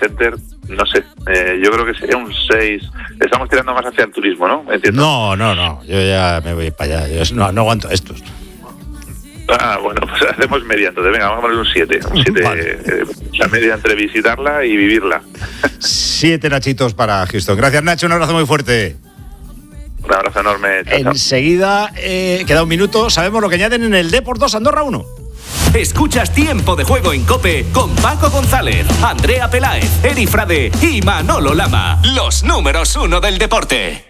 Center, no sé, yo creo que sería un 6. Estamos tirando más hacia el turismo, ¿no? ¿Entiendo? No, yo ya me voy para allá, yo no aguanto estos. Bueno, pues hacemos media, entonces venga, vamos a poner un 7. Vale. La media entre visitarla y vivirla. 7 Nachitos para Houston. Gracias, Nacho, un abrazo muy fuerte. Un abrazo enorme. Chao, enseguida, queda un minuto, sabemos lo que añaden en el Depor 2 Andorra 1. Escuchas Tiempo de Juego en COPE con Paco González, Andrea Peláez, Eri Frade y Manolo Lama. Los números 1 del deporte.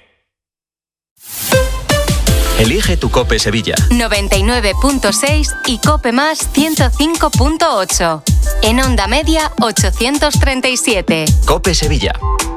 Elige tu COPE Sevilla. 99.6 y COPE Más 105.8. En onda media 837. COPE Sevilla.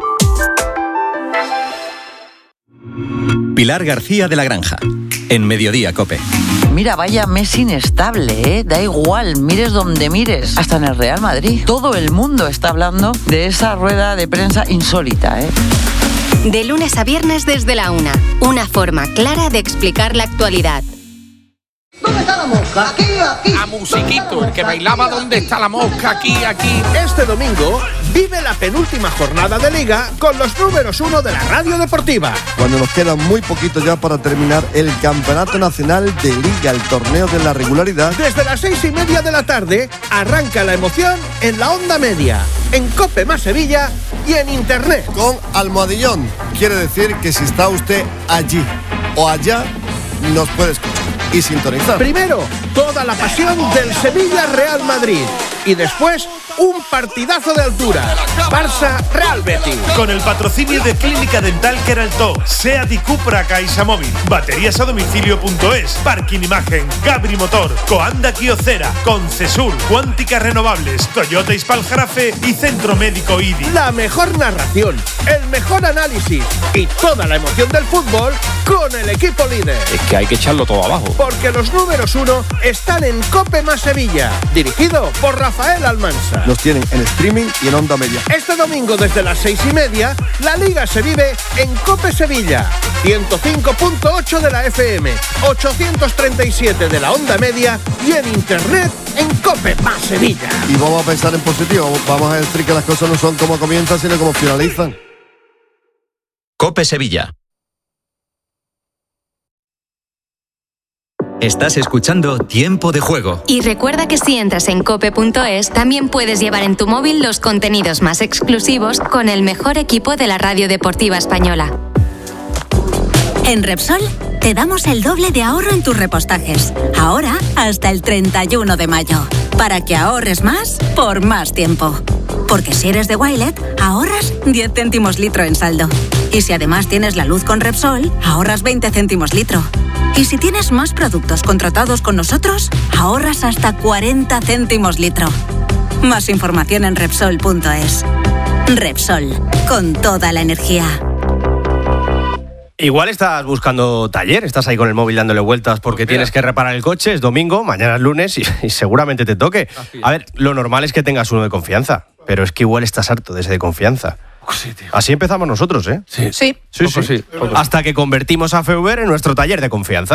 Pilar García de la Granja, en Mediodía COPE. Mira, vaya mes inestable, ¿eh? Da igual, mires donde mires. Hasta en el Real Madrid. Todo el mundo está hablando de esa rueda de prensa insólita, ¿eh? De lunes a viernes desde la 1. Una forma clara de explicar la actualidad. ¿Dónde está la mosca? Aquí. A musiquito, el que bailaba ¿Dónde está la mosca? Aquí. Este domingo vive la penúltima jornada de Liga con los números 1 de la radio deportiva. Cuando nos queda muy poquito ya para terminar el Campeonato Nacional de Liga, el torneo de la regularidad. Desde las 6:30 de la tarde arranca la emoción en la onda media, en COPE Más Sevilla y en internet. Con almohadillón, quiere decir que si está usted allí o allá, nos puede escuchar y sintonizar. Primero, toda la pasión del Sevilla Real Madrid y después un partidazo de altura. Barça Real Betis. Con el patrocinio de Clínica Dental Queraltó, Seat y Cupra CaixaMóvil, Baterías a Domicilio.es, Parking Imagen, Gabri Motor, Coanda Kyocera, Concesur, Cuántica Renovables, Toyota Hispal-Jarafe y Centro Médico IDI. La mejor narración, el mejor análisis y toda la emoción del fútbol con el equipo líder. Es que hay que echarlo todo abajo. Porque los números 1 están en COPE Más Sevilla, dirigido por Rafael Almansa. Los tienen en streaming y en onda media. Este domingo desde las 6:30, la Liga se vive en COPE Sevilla, 105.8 de la FM, 837 de la onda media y en internet en COPE Más Sevilla. Y vamos a pensar en positivo, vamos a decir que las cosas no son como comienzan, sino como finalizan. COPE Sevilla. Estás escuchando Tiempo de Juego. Y recuerda que si entras en cope.es, también puedes llevar en tu móvil los contenidos más exclusivos con el mejor equipo de la radio deportiva española. En Repsol te damos el doble de ahorro en tus repostajes. Ahora hasta el 31 de mayo. Para que ahorres más por más tiempo. Porque si eres de Wilet, ahorras 10 céntimos litro en saldo. Y si además tienes la luz con Repsol, ahorras 20 céntimos litro. Y si tienes más productos contratados con nosotros, ahorras hasta 40 céntimos litro. Más información en Repsol.es. Repsol, con toda la energía. Igual estás buscando taller, estás ahí con el móvil dándole vueltas porque tienes que reparar el coche, es domingo, mañana es lunes y seguramente te toque. A ver, lo normal es que tengas uno de confianza, pero es que igual estás harto de ese de confianza. Sí, tío. Así empezamos nosotros, ¿eh? Sí. Hasta que convertimos a Feuber en nuestro taller de confianza.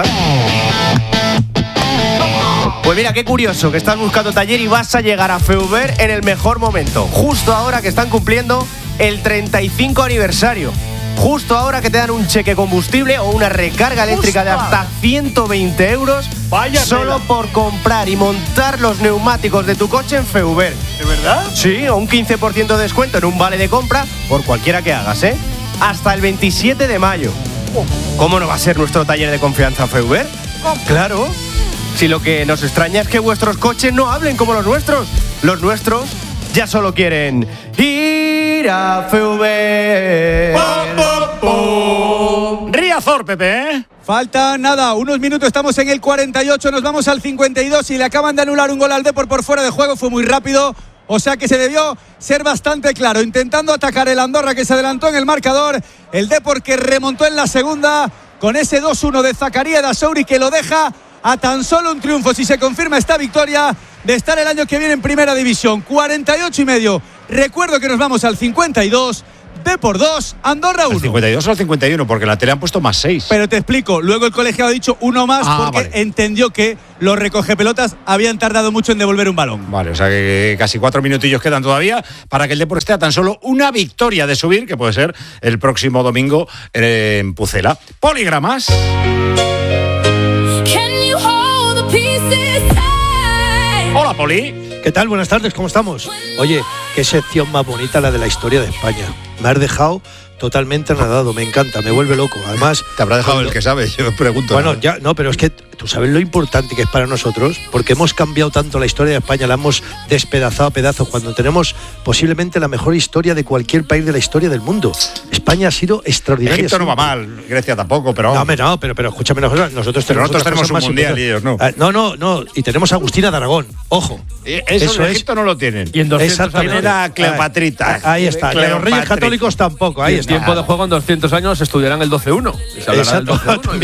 Pues mira, qué curioso que estás buscando taller y vas a llegar a Feuber en el mejor momento. Justo ahora que están cumpliendo el 35 aniversario. Justo ahora que te dan un cheque combustible o una recarga eléctrica de hasta 120 euros solo por comprar y montar los neumáticos de tu coche en Feuber. ¿De verdad? Sí, o un 15% de descuento en un vale de compra por cualquiera que hagas, ¿eh? Hasta el 27 de mayo. ¿Cómo no va a ser nuestro taller de confianza Feuber? Claro. Si lo que nos extraña es que vuestros coches no hablen como los nuestros. Los nuestros ya solo quieren ir a Feuber. Riazor, Pepe, ¿eh? Falta nada, unos minutos, estamos en el 48, nos vamos al 52 y le acaban de anular un gol al Depor por fuera de juego, fue muy rápido, o sea que se debió ser bastante claro, intentando atacar el Andorra que se adelantó en el marcador, el Depor que remontó en la segunda con ese 2-1 de Zakaria Dasouri que lo deja a tan solo un triunfo, si se confirma esta victoria, de estar el año que viene en Primera División. 48 y medio. Recuerdo que nos vamos al 52. Depor 2, Andorra 1. ¿El 52 o el 51? Porque en la tele han puesto más 6. Pero te explico, luego el colegiado ha dicho uno más porque entendió que los recogepelotas habían tardado mucho en devolver un balón. Vale, o sea que casi 4 minutillos quedan todavía para que el Depor esté a tan solo una victoria de subir, que puede ser el próximo domingo en Pucela. Poligramas. Hola, Poli. ¿Qué tal? Buenas tardes, ¿cómo estamos? Oye, qué sección más bonita la de la historia de España. Me has dejado totalmente nadado, me encanta, me vuelve loco. Además, te habrá dejado el que sabe, yo me pregunto. Bueno, ya no, pero es que tú sabes lo importante que es para nosotros, porque hemos cambiado tanto la historia de España, la hemos despedazado a pedazos cuando tenemos posiblemente la mejor historia de cualquier país de la historia del mundo. España ha sido extraordinaria. Egipto no va mal, Grecia tampoco, pero no, pero escúchame una cosa, nosotros tenemos un mundial y ellos no. No, y tenemos a Agustina de Aragón, ojo. Eso en Egipto no lo tienen. Y en 200 años era Cleopatrita. Ahí está. Los Reyes Católicos tampoco, ahí está. Tiempo de juego en 200 años estudiarán el 12-1. Exacto.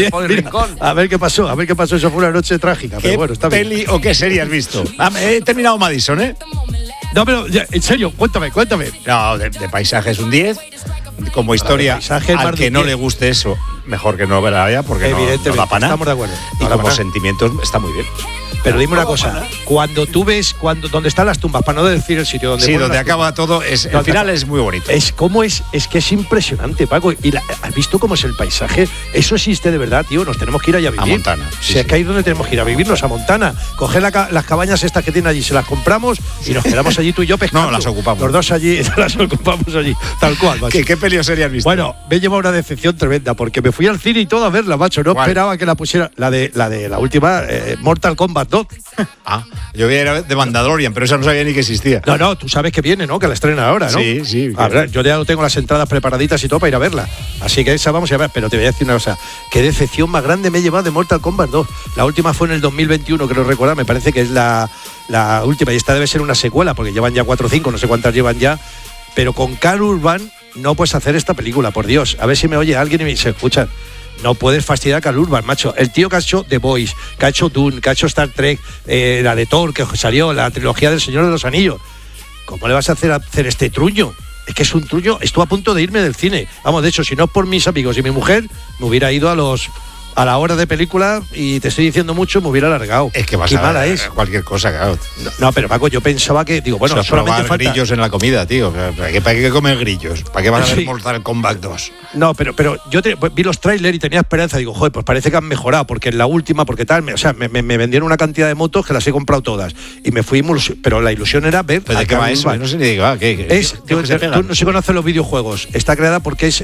A ver qué pasó, eso fue una noche trágica. ¿Qué pero bueno, está bien. peli o qué serie has visto? He terminado Madison, ¿eh? No, pero ya, en serio, cuéntame. No, de paisaje es un 10. Como historia, al que no le guste eso, mejor que no la vea, porque no da para nada. Estamos de acuerdo. Y como sentimientos está muy bien. Pero dime una cosa, cuando tú ves donde están las tumbas, para no decir el sitio donde donde acaba todo, el final es muy bonito. Es que es impresionante, Paco. Y ¿has visto cómo es el paisaje? Eso existe de verdad, tío. Nos tenemos que ir allá a vivir. A Montana. Es que ahí es donde tenemos que ir a vivirnos, a Montana. Coger las cabañas estas que tienen allí, se las compramos y nos quedamos allí tú y yo pescando. No, las ocupamos. Los dos allí, las ocupamos allí, tal cual, macho. ¿Qué peli o serie has visto? Bueno, me he llevado una decepción tremenda porque me fui al cine y todo a verla, macho. No esperaba que la pusiera. La de la última, Mortal Kombat 2. Yo vi de Mandalorian, pero esa no sabía ni que existía. No, tú sabes que viene, ¿no? Que la estrena ahora, ¿no? Sí. A ver, yo ya tengo las entradas preparaditas y todo para ir a verla. Así que esa vamos a ver. Pero te voy a decir una cosa. Qué decepción más grande me he llevado de Mortal Kombat 2. La última fue en el 2021, creo recordar. Me parece que es la última. Y esta debe ser una secuela, porque llevan ya 4 o 5, no sé cuántas llevan ya. Pero con Karl Urban no puedes hacer esta película, por Dios. A ver si me oye alguien y se escucha. No puedes fastidiar a Karl Urban, macho. El tío que ha hecho The Boys, que ha hecho Dune, que ha hecho Star Trek, la de Thor, que salió, la trilogía del Señor de los Anillos. ¿Cómo le vas a hacer este truño? Es que es un truño. Estuve a punto de irme del cine. Vamos, de hecho, si no es por mis amigos y mi mujer, me hubiera ido a la hora de película y te estoy diciendo mucho, me hubiera alargado. Es que vas a mala es cualquier cosa, claro. No, pero Paco, yo pensaba que, digo, bueno, solamente falta grillos en la comida, tío. ¿Para qué comer grillos? ¿Para qué vas a ver Mortal Kombat 2? No, pero yo vi los trailers y tenía esperanza. Digo, joder, pues parece que han mejorado, porque en la última, porque tal, me vendieron una cantidad de motos que las he comprado todas. Y me fui, pero la ilusión era ver. ¿Pero de qué va eso? No sé ni de qué. Tú no se conocen los videojuegos. Está creada porque es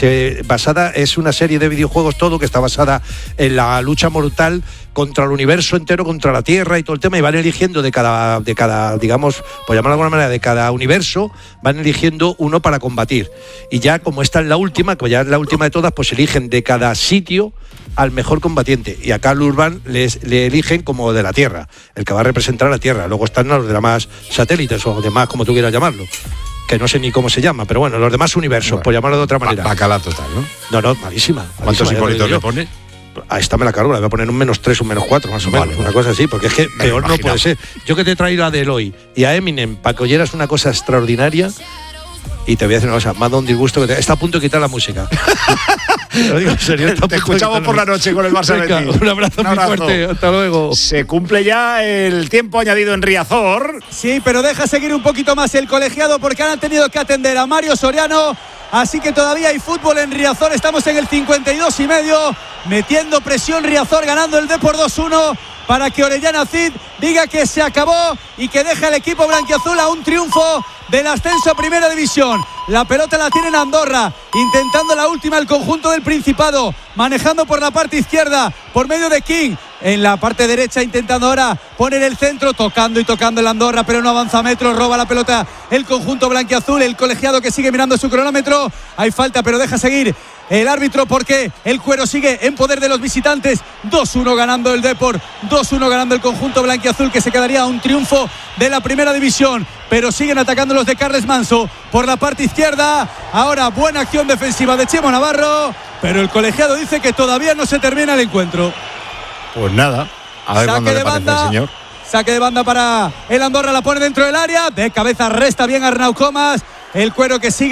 una serie de videojuegos todo que está basada en la lucha mortal contra el universo entero, contra la Tierra y todo el tema, y van eligiendo de cada digamos, por llamarlo de alguna manera, de cada universo, van eligiendo uno para combatir. Y ya como esta es la última, que ya es la última de todas, pues eligen de cada sitio al mejor combatiente. Y a Karl Urban le eligen como de la Tierra, el que va a representar a la Tierra. Luego están los demás satélites o demás, como tú quieras llamarlo, que no sé ni cómo se llama, pero bueno, los demás universos, bueno, por llamarlo de otra manera. Bacala total, ¿no? No, malísima. ¿Cuántos simbolitos le pone? A esta me la cargo, le voy a poner un -3, un -4, más o menos, una cosa así, porque es que peor no puede ser. Yo que te he traído a Deloy y a Eminem para que oyeras una cosa extraordinaria, y te voy a decir una cosa, más da un disgusto que está a punto de quitar la música. Lo digo en serio, te escuchamos por la noche con el Barça Betis. Un abrazo muy fuerte, hasta luego. Se cumple ya el tiempo añadido en Riazor. Sí, pero deja seguir un poquito más el colegiado porque han tenido que atender a Mario Soriano. Así que todavía hay fútbol en Riazor. Estamos en el 52,5. Metiendo presión Riazor, ganando el Depor 2-1. Para que Orellana Cid diga que se acabó y que deja el equipo blanquiazul a un triunfo del ascenso a Primera División. La pelota la tiene en Andorra, intentando la última el conjunto del Principado, manejando por la parte izquierda, por medio de King. En la parte derecha intentando ahora poner el centro, tocando el Andorra, pero no avanza metros, roba la pelota el conjunto blanquiazul, el colegiado que sigue mirando su cronómetro. Hay falta, pero deja seguir el árbitro porque el Cuero sigue en poder de los visitantes. 2-1 ganando el Depor, 2-1 ganando el conjunto blanquiazul, que se quedaría a un triunfo de la Primera División. Pero siguen atacando los de Carles Manso por la parte izquierda. Ahora buena acción defensiva de Chemo Navarro, pero el colegiado dice que todavía no se termina el encuentro. Pues nada, a ver cuándo le parece al señor. Saque de banda para el Andorra, la pone dentro del área, de cabeza resta bien Arnau Comas. El Cuero que sigue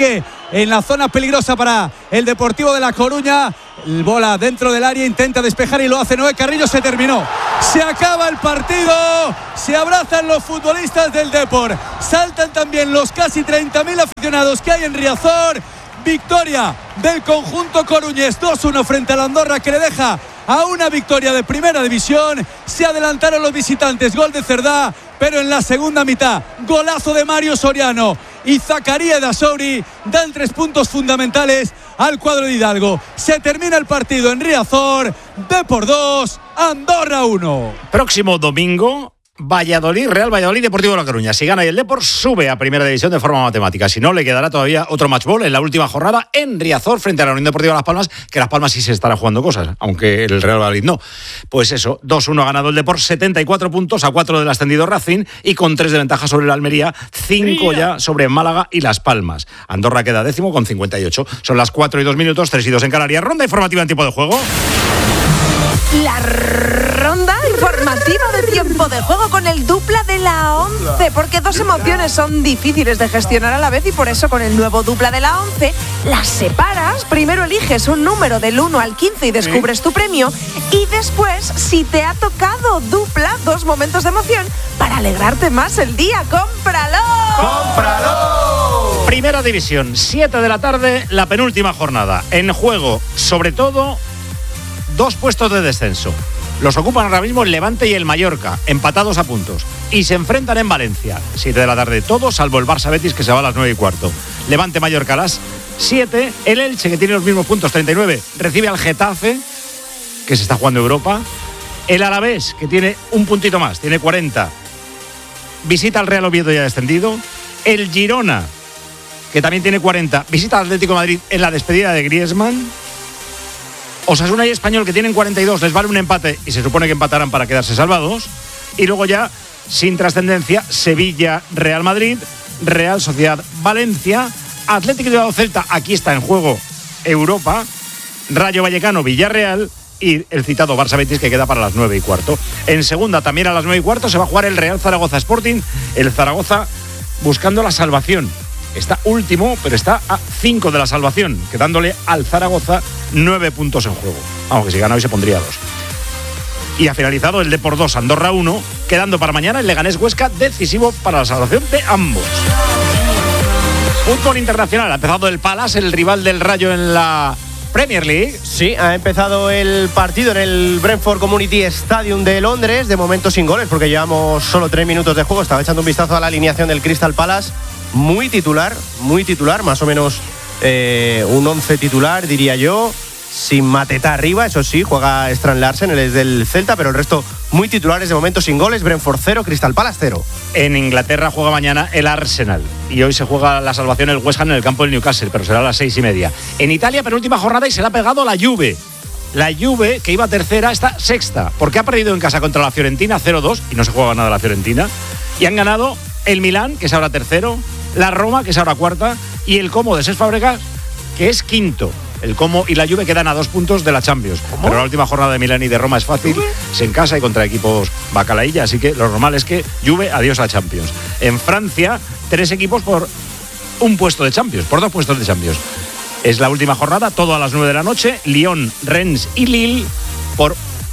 en la zona peligrosa para el Deportivo de La Coruña. El bola dentro del área, intenta despejar y lo hace Noé Carrillo. Se terminó, se acaba el partido, se abrazan los futbolistas del Depor, saltan también los casi 30.000 aficionados que hay en Riazor. Victoria del conjunto coruñés, 2-1 frente a la Andorra, que le deja a una victoria de primera división. Se adelantaron los visitantes, gol de Cerdá, pero en la segunda mitad, golazo de Mario Soriano y Zakaria Dasouri dan 3 puntos fundamentales al cuadro de Hidalgo. Se termina el partido en Riazor, Depor 2, Andorra 1. Próximo domingo, Valladolid, Real Valladolid, Deportivo de La Coruña. Si gana y el Depor, sube a primera división de forma matemática. Si no, le quedará todavía otro matchball en la última jornada en Riazor frente a la Unión Deportiva Las Palmas, que Las Palmas sí se estará jugando cosas, aunque el Real Valladolid no. Pues eso, 2-1 ha ganado el Depor, 74 puntos, a 4 del ascendido Racing y con 3 de ventaja sobre el Almería, 5 ya sobre Málaga y Las Palmas. Andorra queda décimo con 58. Son las 4 y 2 minutos, 3 y 2 en Canarias. Ronda informativa en tiempo de juego. La ronda informativa de tiempo de juego con el dupla de la 11, porque dos emociones son difíciles de gestionar a la vez y por eso con el nuevo dupla de la 11 las separas. Primero eliges un número del 1 al 15 y descubres tu premio, y después, si te ha tocado dupla, 2 momentos de emoción para alegrarte más el día. ¡Cómpralo! ¡Cómpralo! Primera división, 7 de la tarde, la penúltima jornada. En juego, sobre todo, 2 puestos de descenso. Los ocupan ahora mismo el Levante y el Mallorca, empatados a puntos. Y se enfrentan en Valencia. 7 de la tarde todo, salvo el Barça Betis, que se va a las 9:15. Levante Mallorca a las 7. El Elche, que tiene los mismos puntos, 39, recibe al Getafe, que se está jugando Europa. El Alavés, que tiene un puntito más, tiene 40. Visita al Real Oviedo ya descendido. El Girona, que también tiene 40, visita al Atlético de Madrid en la despedida de Griezmann. Osasuna y Español, que tienen 42, les vale un empate y se supone que empatarán para quedarse salvados. Y luego ya, sin trascendencia, Sevilla, Real Madrid, Real Sociedad, Valencia, Atlético de Celta, aquí está en juego Europa, Rayo Vallecano, Villarreal y el citado Barça Betis, que queda para las 9:15. En segunda, también a las 9:15, se va a jugar el Real Zaragoza Sporting, el Zaragoza buscando la salvación. Está último, pero está a 5 de la salvación, quedándole al Zaragoza 9 puntos en juego. Aunque si gana hoy se pondría 2. Y ha finalizado el Depor 2, Andorra 1, quedando para mañana el Leganés Huesca, decisivo para la salvación de ambos. Fútbol internacional, ha empezado el Palace, el rival del Rayo en la Premier League. Sí, ha empezado el partido en el Brentford Community Stadium de Londres, de momento sin goles, porque llevamos solo 3 minutos de juego. Estaba echando un vistazo a la alineación del Crystal Palace. Muy titular, más o menos un 11 titular, diría yo, sin Mateta arriba, eso sí, juega Strand Larsen, él es del Celta, pero el resto muy titulares, de momento sin goles. Brentford 0, Crystal Palace 0. En Inglaterra juega mañana el Arsenal y hoy se juega la salvación el West Ham en el campo del Newcastle, pero será a las 6:30. En Italia, penúltima jornada y se le ha pegado la Juve. La Juve, que iba tercera, está sexta, porque ha perdido en casa contra la Fiorentina 0-2 y no se juega nada la Fiorentina. Y han ganado el Milán, que es ahora tercero, la Roma, que es ahora cuarta, y el Como de Cesc Fàbregas, que es quinto. El Como y la Juve quedan a 2 puntos de la Champions. ¿Cómo? Pero la última jornada de Milán y de Roma es fácil, es en casa y contra equipos bacalaílla, así que lo normal es que Juve, adiós a Champions. En Francia, 3 equipos por un puesto de Champions, por 2 puestos de Champions. Es la última jornada, todo a las 9 de la noche, Lyon, Rennes y Lille por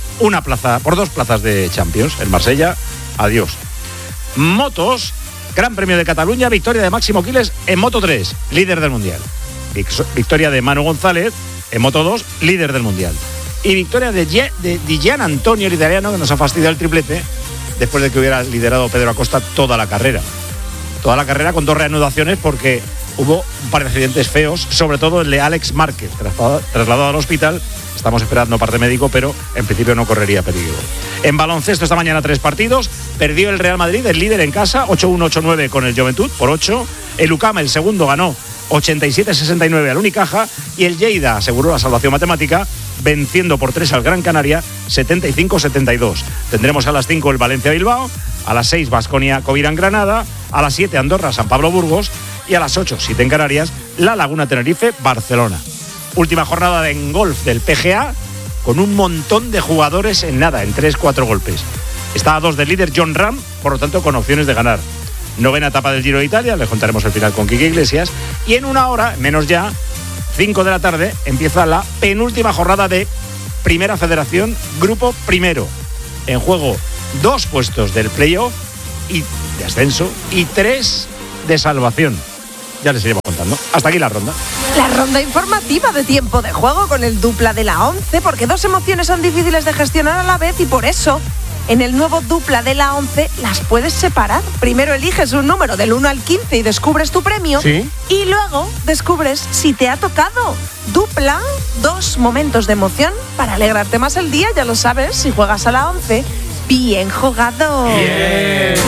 2 plazas de Champions. En Marsella, adiós. Motos, Gran Premio de Cataluña, victoria de Máximo Quiles en Moto 3, líder del Mundial. Victoria de Manu González en Moto 2, líder del Mundial. Y victoria de Gian Antonio, el italiano, que nos ha fastidiado el triplete después de que hubiera liderado Pedro Acosta toda la carrera. Toda la carrera con 2 reanudaciones porque hubo un par de accidentes feos, sobre todo el de Alex Márquez, trasladado al hospital. Estamos esperando parte médico, pero en principio no correría peligro. En baloncesto esta mañana 3 partidos. Perdió el Real Madrid, el líder en casa, 8-1, 8-9 con el Juventud, por 8. El UCAM, el segundo, ganó 87-69 al Unicaja. Y el Lleida aseguró la salvación matemática, venciendo por 3 al Gran Canaria, 75-72. Tendremos a las 5 el Valencia-Bilbao, a las 6 Baskonia Covirán Granada, a las 7 Andorra San Pablo Burgos y a las 8, 7 en Canarias, La Laguna Tenerife Barcelona. Última jornada en golf del PGA, con un montón de jugadores en 3-4 golpes. Está a 2 del líder John Ram, por lo tanto con opciones de ganar. novena etapa del Giro de Italia, les contaremos el final con Quique Iglesias, y en una hora, menos ya, 5 de la tarde, empieza la penúltima jornada de Primera Federación, Grupo Primero. En juego 2 puestos del playoff y de ascenso y 3 de salvación. Ya les iremos contando. Hasta aquí la ronda. La ronda informativa de Tiempo de Juego con el dupla de la 11, porque 2 emociones son difíciles de gestionar a la vez y por eso en el nuevo dupla de la 11 las puedes separar. Primero eliges un número del 1 al 15 y descubres tu premio. ¿Sí? Y luego descubres si te ha tocado. Dupla, 2 momentos de emoción para alegrarte más el día, ya lo sabes, si juegas a la 11. Bien jugado. Bien.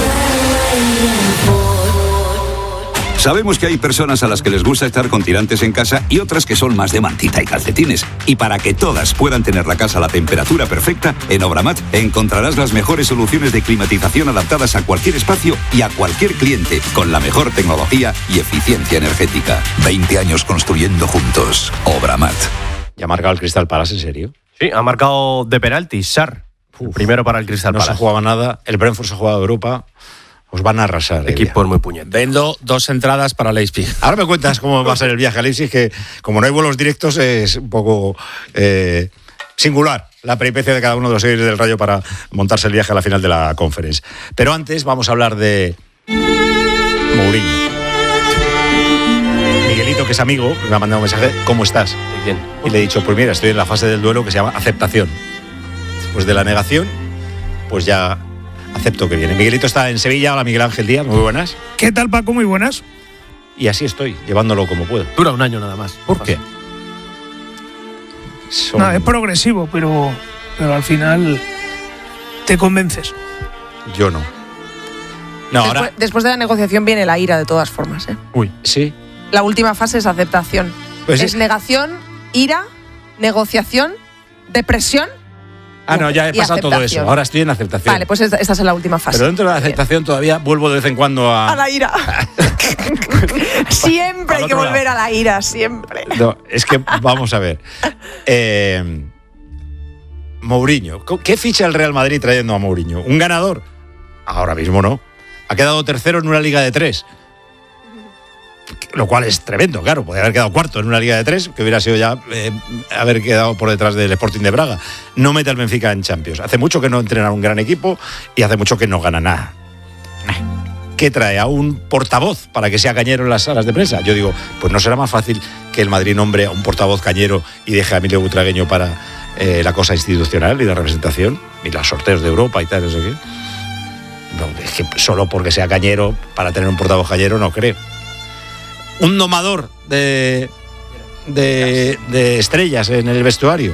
Sabemos que hay personas a las que les gusta estar con tirantes en casa y otras que son más de mantita y calcetines. Y para que todas puedan tener la casa a la temperatura perfecta, en Obramat encontrarás las mejores soluciones de climatización adaptadas a cualquier espacio y a cualquier cliente, con la mejor tecnología y eficiencia energética. 20 años construyendo juntos. Obramat. ¿Ya ha marcado el Crystal Palace, en serio? Sí, ha marcado de penalti, Sarr. Primero para el Crystal Palace. No se jugaba nada, el Brentford se ha jugado Europa. Os van a arrasar. Equipo muy puñete. Vendo 2 entradas para Leipzig. Ahora me cuentas cómo va a ser el viaje a Leipzig, que como no hay vuelos directos es un poco singular la peripecia de cada uno de los seguidores del Rayo para montarse el viaje a la final de la Conference. Pero antes vamos a hablar de Mourinho. Miguelito, que es amigo, me ha mandado un mensaje: ¿cómo estás? Bien. Y le he dicho, pues mira, estoy en la fase del duelo que se llama aceptación. Después de la negación, pues ya acepto que viene. Miguelito está en Sevilla. Hola, Miguel Ángel Díaz, muy buenas. ¿Qué tal, Paco? Muy buenas. Y así estoy, llevándolo como puedo. Dura un año nada más. ¿Por qué? Nada, es progresivo, pero al final te convences. Yo no. No, después de la negociación viene la ira, de todas formas. Uy, sí. La última fase es aceptación. Pues es negación, ira, negociación, depresión. No, ya he pasado todo eso. Ahora estoy en aceptación. Vale, pues esta es la última fase. Pero dentro de la aceptación todavía vuelvo de vez en cuando a la ira. Siempre hay que volver a la ira, siempre. No, es que vamos a ver. Mourinho. ¿Qué ficha el Real Madrid trayendo a Mourinho? ¿Un ganador? Ahora mismo no. Ha quedado tercero en una liga de 3. Lo cual es tremendo, claro. Podría haber quedado cuarto en una liga de 3, que hubiera sido ya haber quedado por detrás del Sporting de Braga. No mete al Benfica en Champions. Hace mucho que no entrena un gran equipo y hace mucho que no gana nada. ¿Qué trae? ¿A un portavoz para que sea cañero en las salas de prensa? Yo digo, pues no será más fácil que el Madrid nombre a un portavoz cañero y deje a Emilio Butragueño para la cosa institucional y la representación y los sorteos de Europa y tal, eso qué. No, es que solo porque sea cañero, para tener un portavoz cañero, no creo. Un domador de estrellas en el vestuario.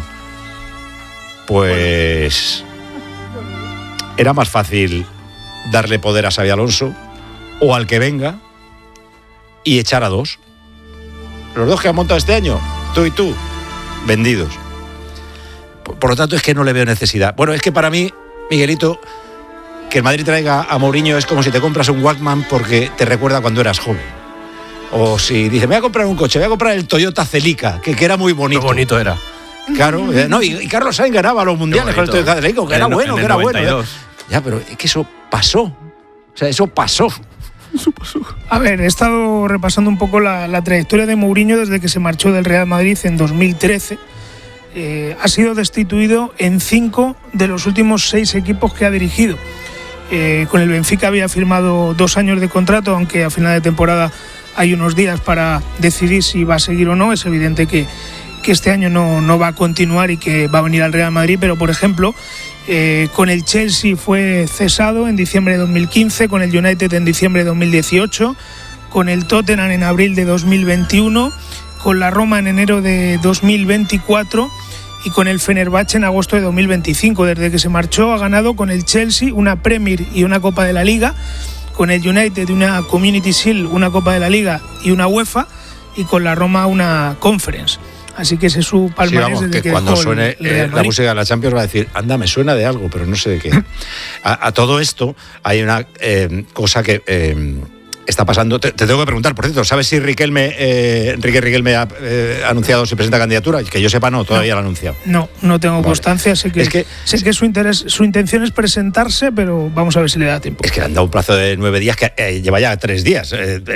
Pues era más fácil darle poder a Xabi Alonso o al que venga y echar a 2. Los 2 que han montado este año, tú y tú, vendidos. Por lo tanto, es que no le veo necesidad. Bueno, es que para mí, Miguelito, que el Madrid traiga a Mourinho es como si te compras un Walkman porque te recuerda cuando eras joven. O si dice, me voy a comprar un coche, voy a comprar el Toyota Celica, que era muy bonito. Qué bonito era. Claro, no, y Carlos Sainz ganaba los mundiales con el Toyota Celica, que era bueno, que era 92. Bueno. Ya, pero es que eso pasó. O sea, eso pasó. A ver, he estado repasando un poco la trayectoria de Mourinho desde que se marchó del Real Madrid en 2013. Ha sido destituido en 5 de los últimos 6 equipos que ha dirigido. Con el Benfica había firmado 2 años de contrato, aunque a final de temporada hay unos días para decidir si va a seguir o no. Es evidente que este año no va a continuar y que va a venir al Real Madrid, pero por ejemplo, con el Chelsea fue cesado en diciembre de 2015, con el United en diciembre de 2018, con el Tottenham en abril de 2021, con la Roma en enero de 2024 y con el Fenerbahce en agosto de 2025. Desde que se marchó ha ganado con el Chelsea una Premier y una Copa de la Liga, con el United una Community Shield, una Copa de la Liga y una UEFA, y con la Roma una Conference. Así que ese es su palmarés. Sí, vamos, desde que cuando suene la música de la Champions va a decir, anda, me suena de algo, pero no sé de qué. A todo esto hay una cosa que está pasando. Te tengo que preguntar, por cierto, ¿sabes si Enrique Riquelme ha anunciado si presenta candidatura? Que yo sepa, no, todavía lo ha anunciado. No tengo constancia. Sé que su intención es presentarse, pero vamos a ver si le da tiempo. Es que le han dado un plazo de 9 días que lleva ya 3 días.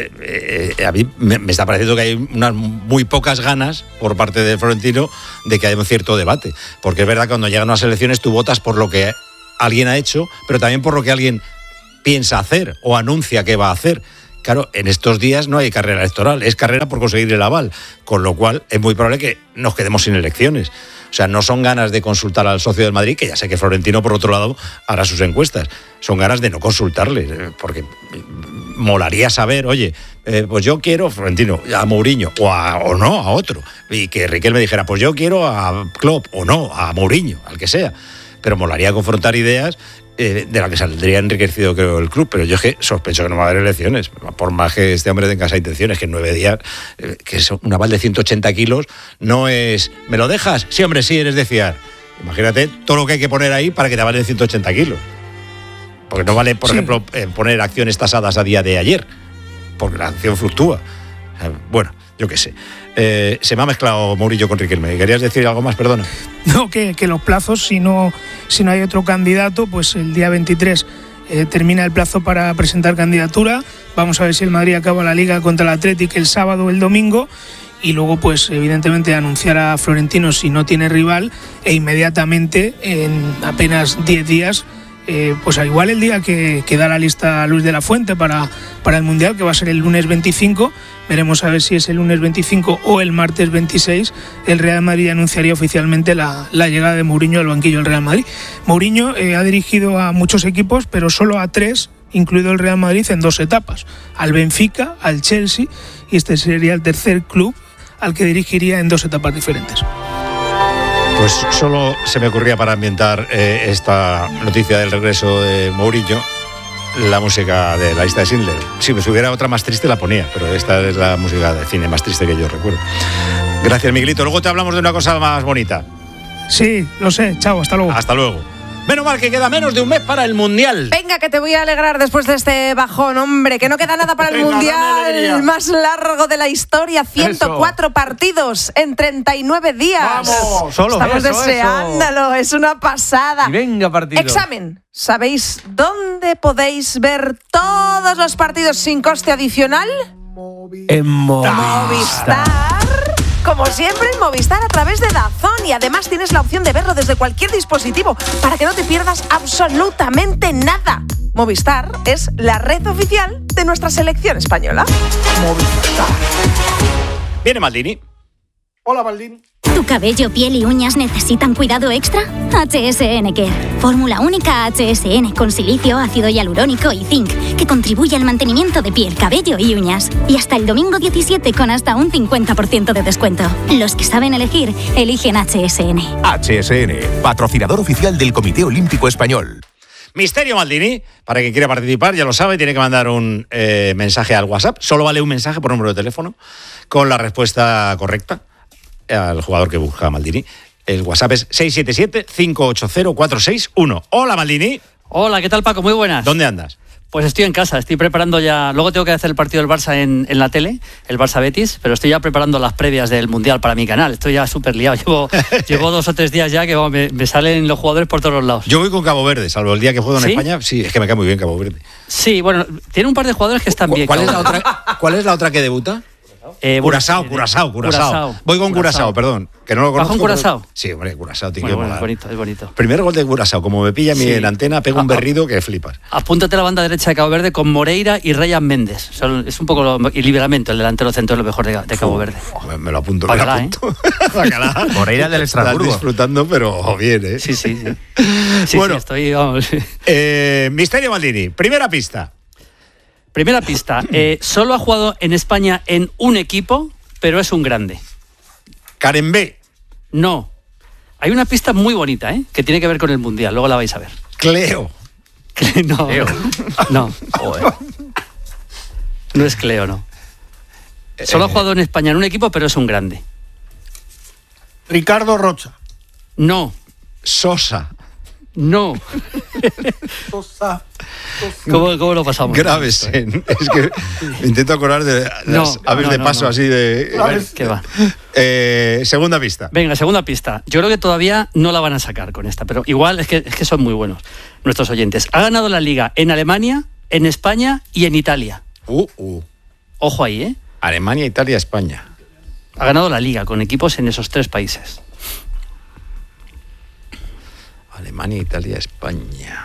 A mí me está pareciendo que hay unas muy pocas ganas por parte de Florentino de que haya un cierto debate. Porque es verdad que cuando llegan unas elecciones tú votas por lo que alguien ha hecho, pero también por lo que alguien piensa hacer o anuncia que va a hacer. Claro, en estos días no hay carrera electoral, es carrera por conseguir el aval, con lo cual es muy probable que nos quedemos sin elecciones. O sea, no son ganas de consultar al socio del Madrid, que ya sé que Florentino, por otro lado, hará sus encuestas. Son ganas de no consultarle, porque molaría saber, oye, pues yo quiero, Florentino, a Mourinho, o no, a otro. Y que Riquelme dijera, pues yo quiero a Klopp, o no, a Mourinho, al que sea. Pero molaría confrontar ideas de la que saldría enriquecido, creo, el club. Pero yo es que sospecho que no va a haber elecciones, por más que este hombre tenga esas intenciones, que en 9 días, que es un aval de 180 kilos, no es, ¿me lo dejas? Sí, hombre, sí, eres de fiar. Imagínate todo lo que hay que poner ahí para que te avalen 180 kilos. Porque no vale, por ejemplo, poner acciones tasadas a día de ayer, porque la acción fluctúa. Bueno, yo qué sé. Se me ha mezclado Mourinho con Riquelme. ¿Querías decir algo más? Perdona. No, que los plazos, si no hay otro candidato, pues el día 23 termina el plazo para presentar candidatura. Vamos a ver si el Madrid acaba la Liga contra el Athletic el sábado o el domingo. Y luego, pues evidentemente, anunciar a Florentino si no tiene rival e inmediatamente, en apenas 10 días, pues al igual el día que da la lista Luis de la Fuente para el Mundial, que va a ser el lunes 25, veremos a ver si es el lunes 25 o el martes 26, el Real Madrid anunciaría oficialmente la llegada de Mourinho al banquillo del Real Madrid. Mourinho ha dirigido a muchos equipos, pero solo a 3, incluido el Real Madrid, en 2 etapas, al Benfica, al Chelsea, y este sería el tercer club al que dirigiría en 2 etapas diferentes. Pues solo se me ocurría, para ambientar esta noticia del regreso de Mourinho, la música de la lista de Schindler. Si me subiera otra más triste la ponía, pero esta es la música de cine más triste que yo recuerdo. Gracias, Miguelito. Luego te hablamos de una cosa más bonita. Sí, lo sé. Chao, hasta luego. Hasta luego. Menos mal que queda menos de un mes para el Mundial. Venga, que te voy a alegrar después de este bajón, hombre, que no queda nada para el Mundial más largo de la historia, 104 partidos en 39 días. ¡Vamos! Estamos deseándolo, es una pasada. Y venga, partido. Examen. ¿Sabéis dónde podéis ver todos los partidos sin coste adicional? En Movistar. Como siempre, en Movistar a través de DAZN, y además tienes la opción de verlo desde cualquier dispositivo para que no te pierdas absolutamente nada. Movistar es la red oficial de nuestra selección española. Movistar. Viene Maldini. Hola, Maldini. ¿Tu cabello, piel y uñas necesitan cuidado extra? HSN Care. Fórmula única HSN con silicio, ácido hialurónico y zinc, que contribuye al mantenimiento de piel, cabello y uñas. Y hasta el domingo 17 con hasta un 50% de descuento. Los que saben elegir, eligen HSN. HSN, patrocinador oficial del Comité Olímpico Español. Misterio Maldini, para quien quiera participar, ya lo sabe, tiene que mandar un mensaje al WhatsApp. Solo vale un mensaje por número de teléfono con la respuesta correcta al jugador que busca a Maldini. El WhatsApp es 677-580-461. Hola, Maldini. Hola, ¿qué tal, Paco? Muy buenas. ¿Dónde andas? Pues estoy en casa, estoy preparando ya. Luego tengo que hacer el partido del Barça en la tele, el Barça Betis, pero estoy ya preparando las previas del Mundial para mi canal. Estoy ya súper liado. Llevo 2 o 3 días ya que me salen los jugadores por todos los lados. Yo voy con Cabo Verde, salvo el día que juego en España. Sí, es que me cae muy bien Cabo Verde. Sí, bueno, tiene un par de jugadores que están bien. ¿Cuál es la otra que debuta? Curazao. Voy con Curazao, perdón. Que no lo conozco. ¿Vas con Curazao? Sí, hombre, Curazao tiene que molar. Es bonito. Primer gol de Curazao, como me pilla a mí en antena, pego un berrido que flipas. Apúntate a la banda derecha de Cabo Verde con Moreira y Ryan Méndez. Es un poco y Liberamento, el delantero centro, es lo mejor de Cabo Verde. Me lo apunto. Bacalá, Bacalá. Moreira del Estrasburgo. Estás disfrutando, pero bien, ¿eh? Sí. Bueno, sí, estoy, vamos. Misterio Maldini, primera pista. Solo ha jugado en España en un equipo, pero es un grande. Karen B. No. Hay una pista muy bonita, que tiene que ver con el Mundial. Luego la vais a ver. Cleo. No. Cleo. No. No es Cleo, no. Solo ha jugado en España en un equipo, pero es un grande. Ricardo Rocha. No. Sosa. No. ¿Cómo lo pasamos? Gravesen. Es que me intento acordar de las aves de paso así de... ¿Qué va? Segunda pista. Venga, segunda pista. Yo creo que todavía no la van a sacar con esta, pero igual es que son muy buenos nuestros oyentes. Ha ganado la Liga en Alemania, en España y en Italia. Ojo ahí, ¿eh? Alemania, Italia, España. Ha ganado la Liga con equipos en esos 3 países. Alemania, Italia, España.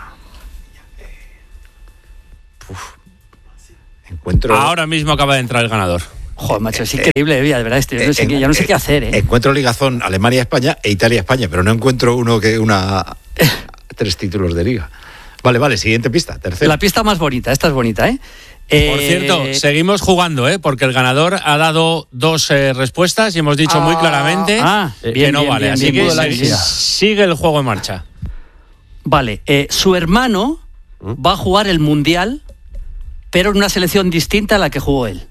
Encuentro... Ahora mismo acaba de entrar el ganador. Joder, macho, es increíble, de verdad. Ya no sé qué hacer, ¿eh? Encuentro ligazón Alemania, España e Italia, España, pero no encuentro 3 títulos de Liga. Vale, siguiente pista, tercera. La pista más bonita, esta es bonita, ¿eh? Por cierto, seguimos jugando, porque el ganador ha dado 2 respuestas y hemos dicho muy claramente que no vale. Así que sigue el juego en marcha. Vale, su hermano va a jugar el Mundial, pero en una selección distinta a la que jugó él.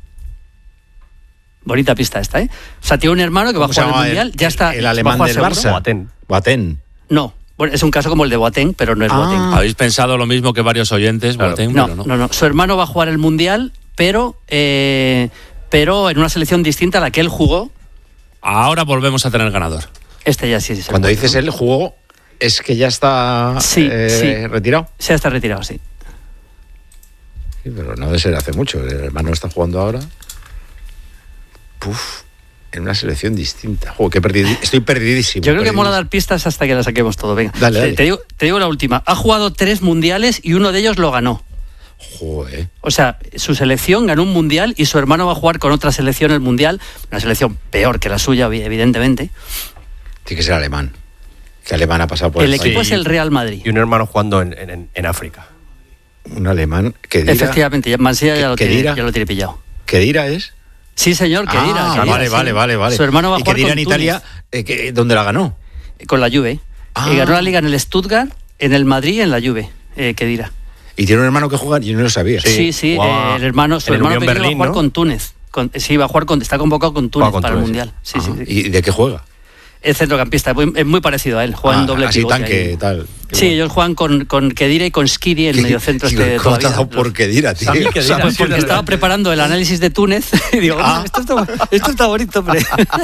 Bonita pista esta, ¿eh? O sea, tiene un hermano que va a jugar el Mundial, ya está. El alemán del Barça. Boateng. No. Bueno, es un caso como el de Boateng, pero no es Boateng. Habéis pensado lo mismo que varios oyentes, claro. Boateng, no. Su hermano va a jugar el Mundial, pero en una selección distinta a la que él jugó. Ahora volvemos a tener ganador. Este ya sí. Cuando dices él jugó, ¿es que ya está retirado? Sí, está retirado, sí. Sí, pero no debe ser hace mucho. El hermano está jugando ahora. En una selección distinta. Estoy perdidísimo. Yo creo que mola dar pistas hasta que la saquemos todo. Venga, dale. Te digo la última. Ha jugado 3 mundiales y uno de ellos lo ganó. Joder. O sea, su selección ganó un mundial y su hermano va a jugar con otra selección el mundial. Una selección peor que la suya, evidentemente. Tiene que ser alemán. Que alemán ha pasado por el equipo es el Real Madrid. Y un hermano jugando en África. Un alemán. Kedira. Efectivamente, Mansilla ya lo tiene pillado. ¿Kedira es? Sí, señor, Kedira. Vale. Su hermano va a jugar Kedira con en Italia, ¿dónde la ganó? Con la Juve. Ganó la Liga en el Stuttgart, en el Madrid y en la Juve, Kedira. ¿Y tiene un hermano que juega? Yo no lo sabía. Sí, su hermano pequeño va a jugar con Túnez. Está convocado con Túnez para el Mundial. Sí. ¿Y de qué juega? El centrocampista, es muy parecido a él, juega en doble pivote. Así tanque, tal. Sí, ellos juegan con Kedira y con Skiri en mediocentro de toda la vida. ¿Por Kedira, tío? Porque estaba preparando el análisis de Túnez y digo, esto está bonito, hombre.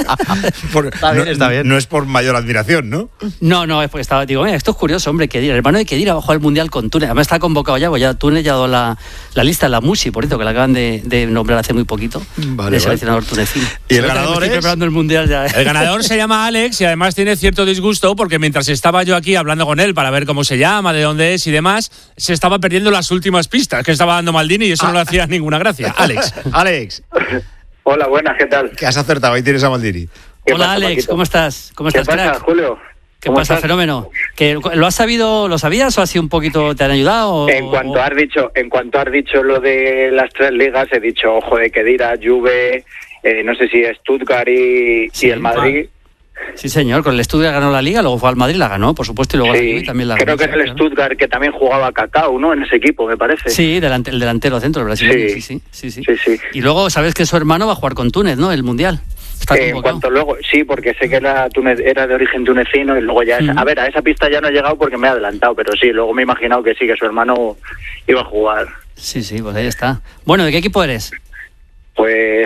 Está bien. No es por mayor admiración, ¿no? No, es porque estaba, digo, mira, esto es curioso, hombre, Kedira, el hermano de Kedira va a jugar el Mundial con Túnez. Además está convocado ya Túnez ya ha dado la lista, la Musi, por cierto, que la acaban de nombrar hace muy poquito, de seleccionador tunecino. Y el ganador estoy preparando el Mundial ya. El ganador se llama Alex y además tiene cierto disgusto porque mientras estaba yo aquí hablando con él para ver cómo se llama, de dónde es y demás, se estaba perdiendo las últimas pistas que estaba dando Maldini y eso no le hacía ninguna gracia. Alex. Hola, buenas, ¿qué tal? ¿Qué has acertado? Ahí tienes a Maldini. Hola, Alex, Paquito. ¿Cómo estás? ¿Qué pasa, crack? Julio? ¿Qué pasa, fenómeno? ¿Que lo sabías o ha sido un poquito, te han ayudado? En cuanto has dicho lo de las 3 ligas, he dicho, ojo de Kedira, Juve, no sé si Stuttgart y el Madrid. Sí, señor, con el Stuttgart ganó la Liga, luego fue al Madrid, la ganó, por supuesto, y luego la Juve también la ganó. Creo que es el Stuttgart que también jugaba Cacao, ¿no? En ese equipo, me parece. Sí, el delantero centro, el brasileño, sí. Y luego, ¿sabes que su hermano va a jugar con Túnez, ¿no? El Mundial. En cuanto luego, sí, porque sé que era de origen tunecino y luego ya... A ver, a esa pista ya no he llegado porque me he adelantado, pero sí, luego me he imaginado que sí, que su hermano iba a jugar. Sí, pues ahí está. Bueno, ¿de qué equipo eres? Pues...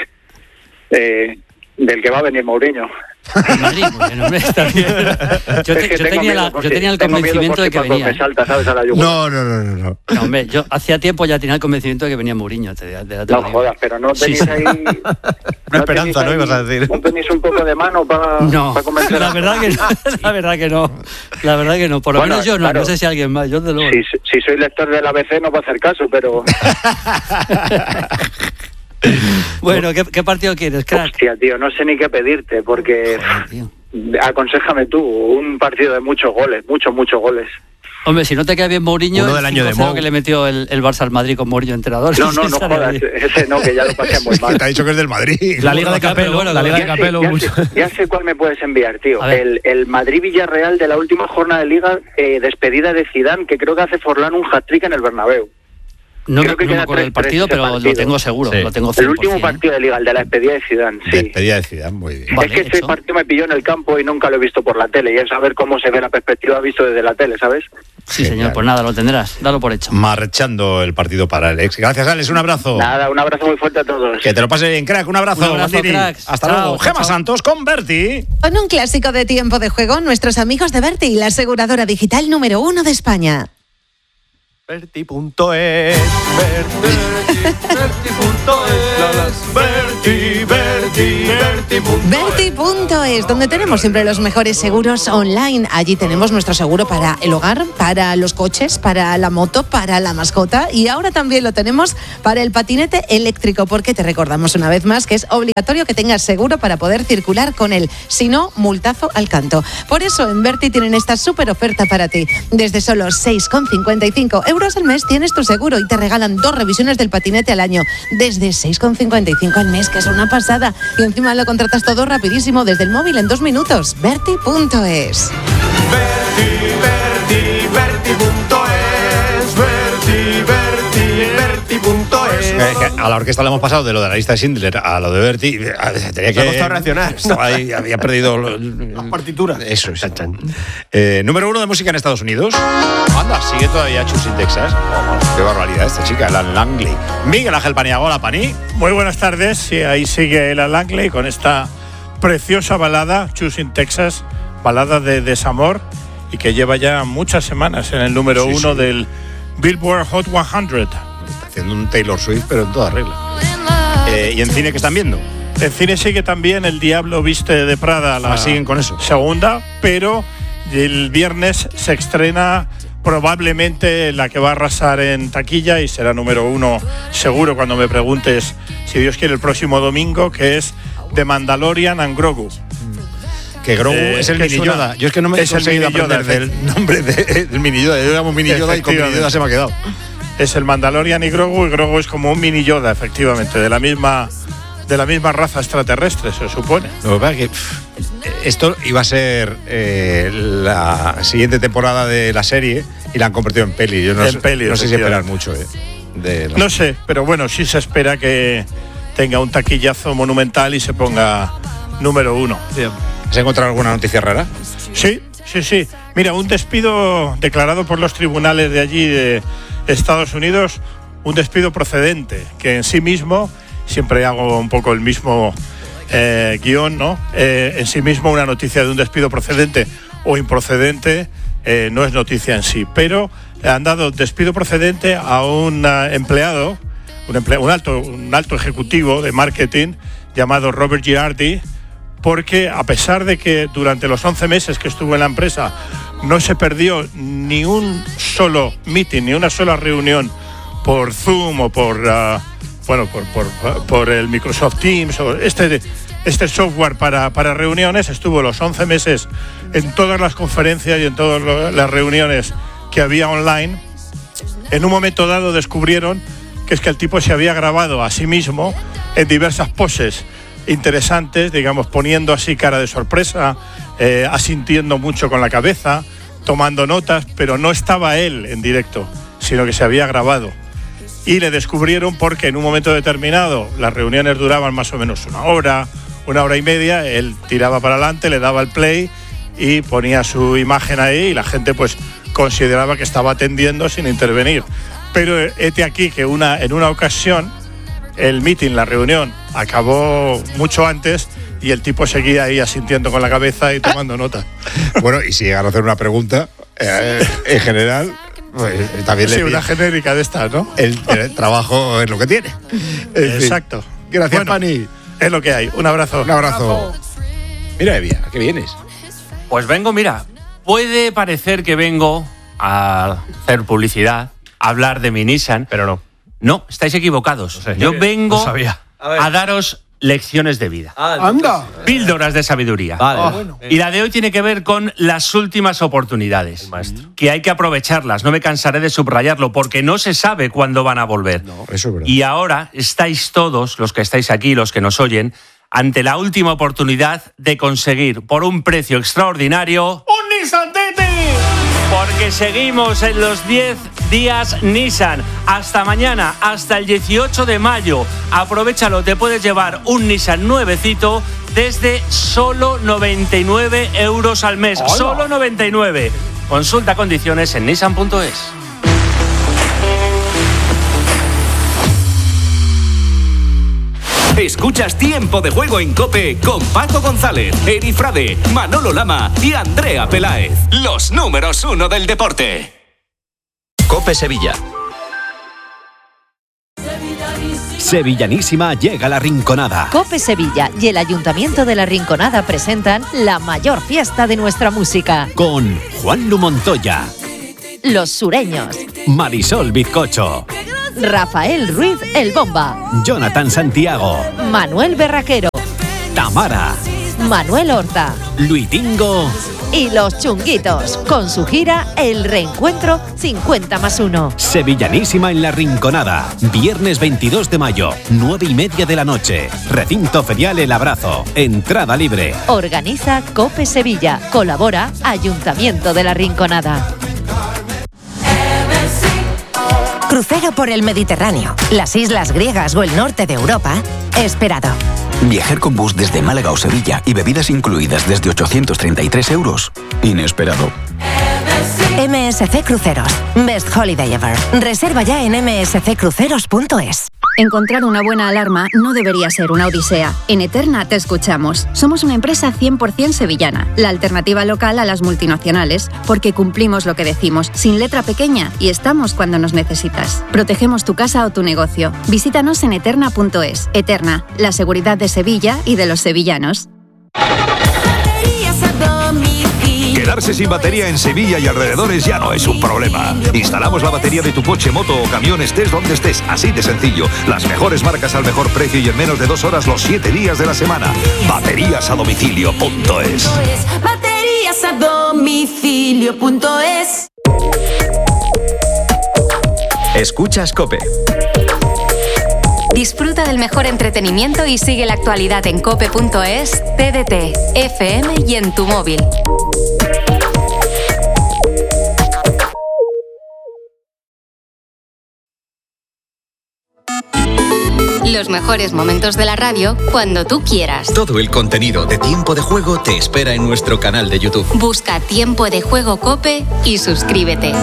del que va a venir Mourinho. Madrid, bueno, hombre, está bien. Yo tenía el convencimiento de que venía. Me salta, ¿sabes? A la No. No, hombre, yo hacía tiempo ya tenía el convencimiento de que venía Mourinho. No jodas, pero no tenéis ahí... Una esperanza, ¿no? Ibas a decir. ¿No tenéis un poco de mano para convencer? La verdad que no. Por lo menos yo no, claro. No sé si alguien más. Yo de luego. Si soy lector del ABC no va a hacer caso, pero... Bueno, ¿qué partido quieres, crack? Hostia, tío, no sé ni qué pedirte, porque... Aconséjame tú, un partido de muchos goles, muchos goles. Hombre, si no te queda bien Mourinho, uno del año de Mou, que le metió el Barça al Madrid con Mourinho entrenador. No jodas, ese no, que ya lo pasé muy mal. Te ha dicho que es del Madrid. La Liga de Capello, la Liga de Capello. Ya sé cuál me puedes enviar, tío. El Madrid-Villarreal de la última jornada de Liga, despedida de Zidane, que creo que hace Forlán un hat-trick en el Bernabéu. No Creo que me queda acuerdo del 3-3 partido, ese pero partido. lo tengo seguro. Sí. Lo tengo 100%. El último partido de Liga, el de la despedida de Zidane, sí. Despedida de Zidane, muy bien. Vale, es que ese hecho. partido me pilló en el campo y nunca lo he visto por la tele. Y es saber cómo se ve la perspectiva visto desde la tele, ¿sabes? Sí, señor, pues nada, lo tendrás. Dalo por hecho. Marchando el partido para Alex. Gracias, Alex. Un abrazo. Nada, un abrazo muy fuerte a todos. Que te lo pase bien, crack. Un abrazo, Un abrazo, Maldini. cracks. Hasta Chao, luego. chao, Gema chao. Santos con Berti. Con un clásico de Tiempo de Juego, nuestros amigos de Berti, la aseguradora digital número 1 de España. Berti.es, Berti.es, donde tenemos siempre los mejores seguros online. Allí tenemos nuestro seguro para el hogar, para los coches, para la moto, para la mascota y ahora también lo tenemos para el patinete eléctrico, porque te recordamos una vez más que es obligatorio que tengas seguro para poder circular con él. Si no, multazo al canto. Por eso en Berti tienen esta súper oferta para ti. Desde solo 6,55 euros al mes tienes tu seguro y te regalan 2 revisiones del patinete al año. Desde 6,55 al mes, que es una pasada. Y encima lo contratas todo rapidísimo desde el móvil en 2 minutos. Berti.es. A la orquesta le hemos pasado de lo de la lista de Schindler a lo de Berti. Tenía que costado reaccionar. Estaba ahí, había perdido Las partituras. Eso es. Número 1 de música en Estados Unidos. Anda, sigue todavía Chus in Texas. Qué barbaridad esta chica, Alan Langley. Miguel Ángel Paniagua, hola, Pani. Muy buenas tardes. Sí, ahí sigue Alan Langley con esta preciosa balada, Chus in Texas, balada de desamor y que lleva ya muchas semanas en el número 1 del Billboard Hot 100. Está haciendo un Taylor Swift, pero en toda regla. ¿Y en cine qué están viendo? En cine sigue también El Diablo Viste de Prada, la siguen con eso. segunda, pero el viernes se estrena probablemente la que va a arrasar en taquilla y será número 1 seguro cuando me preguntes, si Dios quiere, el próximo domingo, que es The Mandalorian and Grogu. Que Grogu es el mini Yoda. Yo es que no me he conseguido aprender del nombre del mini Yoda. Yo llamo mini Yoda y con mini Yoda se me ha quedado. Es el Mandalorian y Grogu es como un mini Yoda, efectivamente, de la misma raza extraterrestre, se supone. Lo que pasa es que esto iba a ser la siguiente temporada de la serie y la han convertido en peli. Yo no sé si esperar mucho. No sé, pero bueno, sí se espera que tenga un taquillazo monumental y se ponga número 1. ¿Has encontrado alguna noticia rara? Sí. Mira, un despido declarado por los tribunales de allí de Estados Unidos, un despido procedente, que en sí mismo, siempre hago un poco el mismo guión, ¿no? En sí mismo una noticia de un despido procedente o improcedente no es noticia en sí, pero han dado despido procedente a un empleado, un alto ejecutivo de marketing llamado Robert Girardi, porque a pesar de que durante los 11 meses que estuvo en la empresa no se perdió ni un solo meeting, ni una sola reunión por Zoom o por el Microsoft Teams o este software para reuniones, estuvo los 11 meses en todas las conferencias y en todas las reuniones que había online. En un momento dado descubrieron que es que el tipo se había grabado a sí mismo en diversas poses interesantes, digamos, poniendo así cara de sorpresa, asintiendo mucho con la cabeza, tomando notas, pero no estaba él en directo, sino que se había grabado. Y le descubrieron porque en un momento determinado las reuniones duraban más o menos una hora y media, él tiraba para adelante, le daba el play y ponía su imagen ahí y la gente pues consideraba que estaba atendiendo sin intervenir. Pero hete aquí que en una ocasión el meeting, la reunión, acabó mucho antes y el tipo seguía ahí asintiendo con la cabeza y tomando nota. Bueno, y si llegan a hacer una pregunta, en general, pues, también sí, le una genérica de estas, ¿no? El trabajo es lo que tiene. Exacto. Fin. Gracias, bueno, Pani. Es lo que hay. Un abrazo. Un abrazo. Mira, Evia, ¿a qué vienes? Pues vengo, mira, puede parecer que vengo a hacer publicidad, a hablar de mi Nissan, pero no. No, estáis equivocados. No sé. Yo vengo a daros lecciones de vida. ¡Anda! Píldoras de sabiduría. Vale. Y la de hoy tiene que ver con las últimas oportunidades. Que hay que aprovecharlas. No me cansaré de subrayarlo porque no se sabe cuándo van a volver. No, eso es verdad. Y ahora estáis todos, los que estáis aquí, los que nos oyen, ante la última oportunidad de conseguir por un precio extraordinario ¡un Nissan Titi! Porque porque seguimos en los 10 días Nissan. Hasta mañana, hasta el 18 de mayo. Aprovéchalo, te puedes llevar un Nissan nuevecito desde solo 99 euros al mes. ¡Hola! Solo 99. Consulta condiciones en nissan.es. Escuchas Tiempo de Juego en COPE con Paco González, Eri Frade, Manolo Lama y Andrea Peláez. Los números 1 del deporte. COPE Sevilla. Sevillanísima llega a La Rinconada. COPE Sevilla y el Ayuntamiento de La Rinconada presentan la mayor fiesta de nuestra música. Con Juanlu Montoya, Los Sureños, Marisol Bizcocho, Rafael Ruiz El Bomba, Jonathan Santiago, Manuel Berraquero, Tamara, Manuel Horta Luitingo y Los Chunguitos, con su gira El Reencuentro 50+1. Sevillanísima en La Rinconada. Viernes 22 de mayo, 9:30 de la noche. Recinto ferial El Abrazo. Entrada libre. Organiza COPE Sevilla. Colabora Ayuntamiento de La Rinconada. Crucero por el Mediterráneo, las islas griegas o el norte de Europa, esperado. Viajar con bus desde Málaga o Sevilla y bebidas incluidas desde 833 euros. Inesperado. MSC Cruceros. Best Holiday Ever. Reserva ya en msccruceros.es. Encontrar una buena alarma no debería ser una odisea. En Eterna te escuchamos. Somos una empresa 100% sevillana, la alternativa local a las multinacionales, porque cumplimos lo que decimos, sin letra pequeña, y estamos cuando nos necesitas. Protegemos tu casa o tu negocio. Visítanos en eterna.es. Eterna, la seguridad de Sevilla y de los sevillanos. Quedarse sin batería en Sevilla y alrededores ya no es un problema. Instalamos la batería de tu coche, moto o camión, estés donde estés, así de sencillo. Las mejores marcas al mejor precio y en menos de 2 horas los 7 días de la semana. Bateríasadomicilio.es. Bateríasadomicilio.es. Escuchas COPE. Disfruta del mejor entretenimiento y sigue la actualidad en cope.es, TDT, FM y en tu móvil. Los mejores momentos de la radio cuando tú quieras. Todo el contenido de Tiempo de Juego te espera en nuestro canal de YouTube. Busca Tiempo de Juego COPE y suscríbete.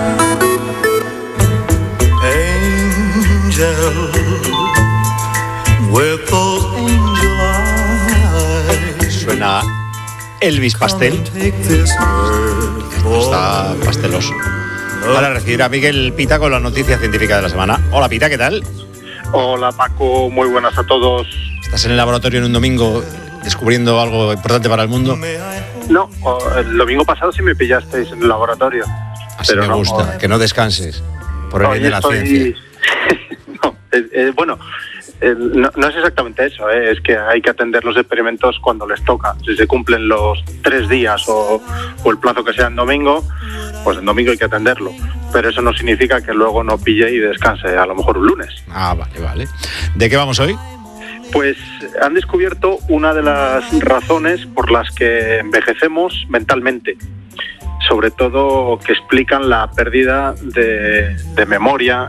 Suena Elvis Pastel. Esto está pasteloso. Para recibir a Miguel Pita con la noticia científica de la semana. Hola Pita, ¿qué tal? Hola Paco, muy buenas a todos. ¿Estás en el laboratorio en un domingo descubriendo algo importante para el mundo? No, el domingo pasado sí me pillasteis en el laboratorio. Así pero me gusta, que no descanses por el bien de la ciencia. No, no es exactamente eso, es que hay que atender los experimentos cuando les toca. Si se cumplen los 3 días o el plazo que sea en domingo, pues en domingo hay que atenderlo. Pero eso no significa que luego no pille y descanse, a lo mejor un lunes. Ah, vale. ¿De qué vamos hoy? Pues han descubierto una de las razones por las que envejecemos mentalmente. Sobre todo que explican la pérdida de memoria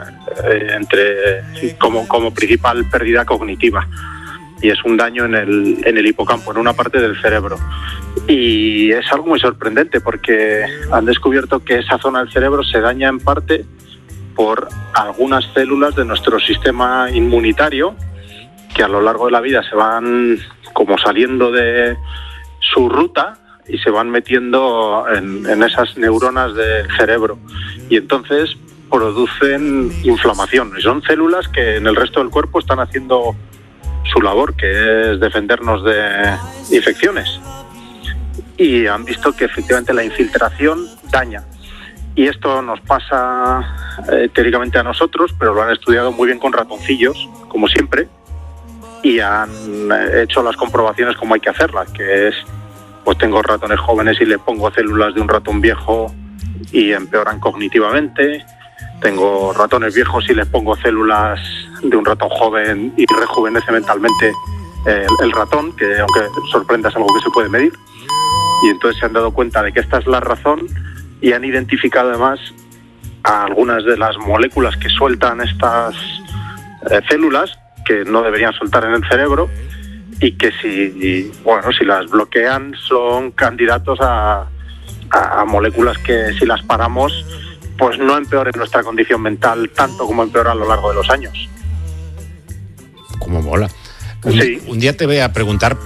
como principal pérdida cognitiva. Y es un daño en el hipocampo, en una parte del cerebro. Y es algo muy sorprendente porque han descubierto que esa zona del cerebro se daña en parte por algunas células de nuestro sistema inmunitario que a lo largo de la vida se van como saliendo de su ruta y se van metiendo en esas neuronas del cerebro. Y entonces producen inflamación. Y son células que en el resto del cuerpo están haciendo su labor, que es defendernos de infecciones. Y han visto que efectivamente la infiltración daña. Y esto nos pasa teóricamente a nosotros, pero lo han estudiado muy bien con ratoncillos, como siempre, y han hecho las comprobaciones como hay que hacerlas, que es, pues tengo ratones jóvenes y le pongo células de un ratón viejo y empeoran cognitivamente. Tengo ratones viejos y les pongo células de un ratón joven y rejuvenece mentalmente el ratón, que aunque sorprenda es algo que se puede medir. Y entonces se han dado cuenta de que esta es la razón y han identificado además a algunas de las moléculas que sueltan estas células que no deberían soltar en el cerebro y que si las bloquean son candidatos a moléculas que si las paramos pues no empeoren nuestra condición mental tanto como empeora a lo largo de los años. Como mola. Sí. Un día te voy a preguntar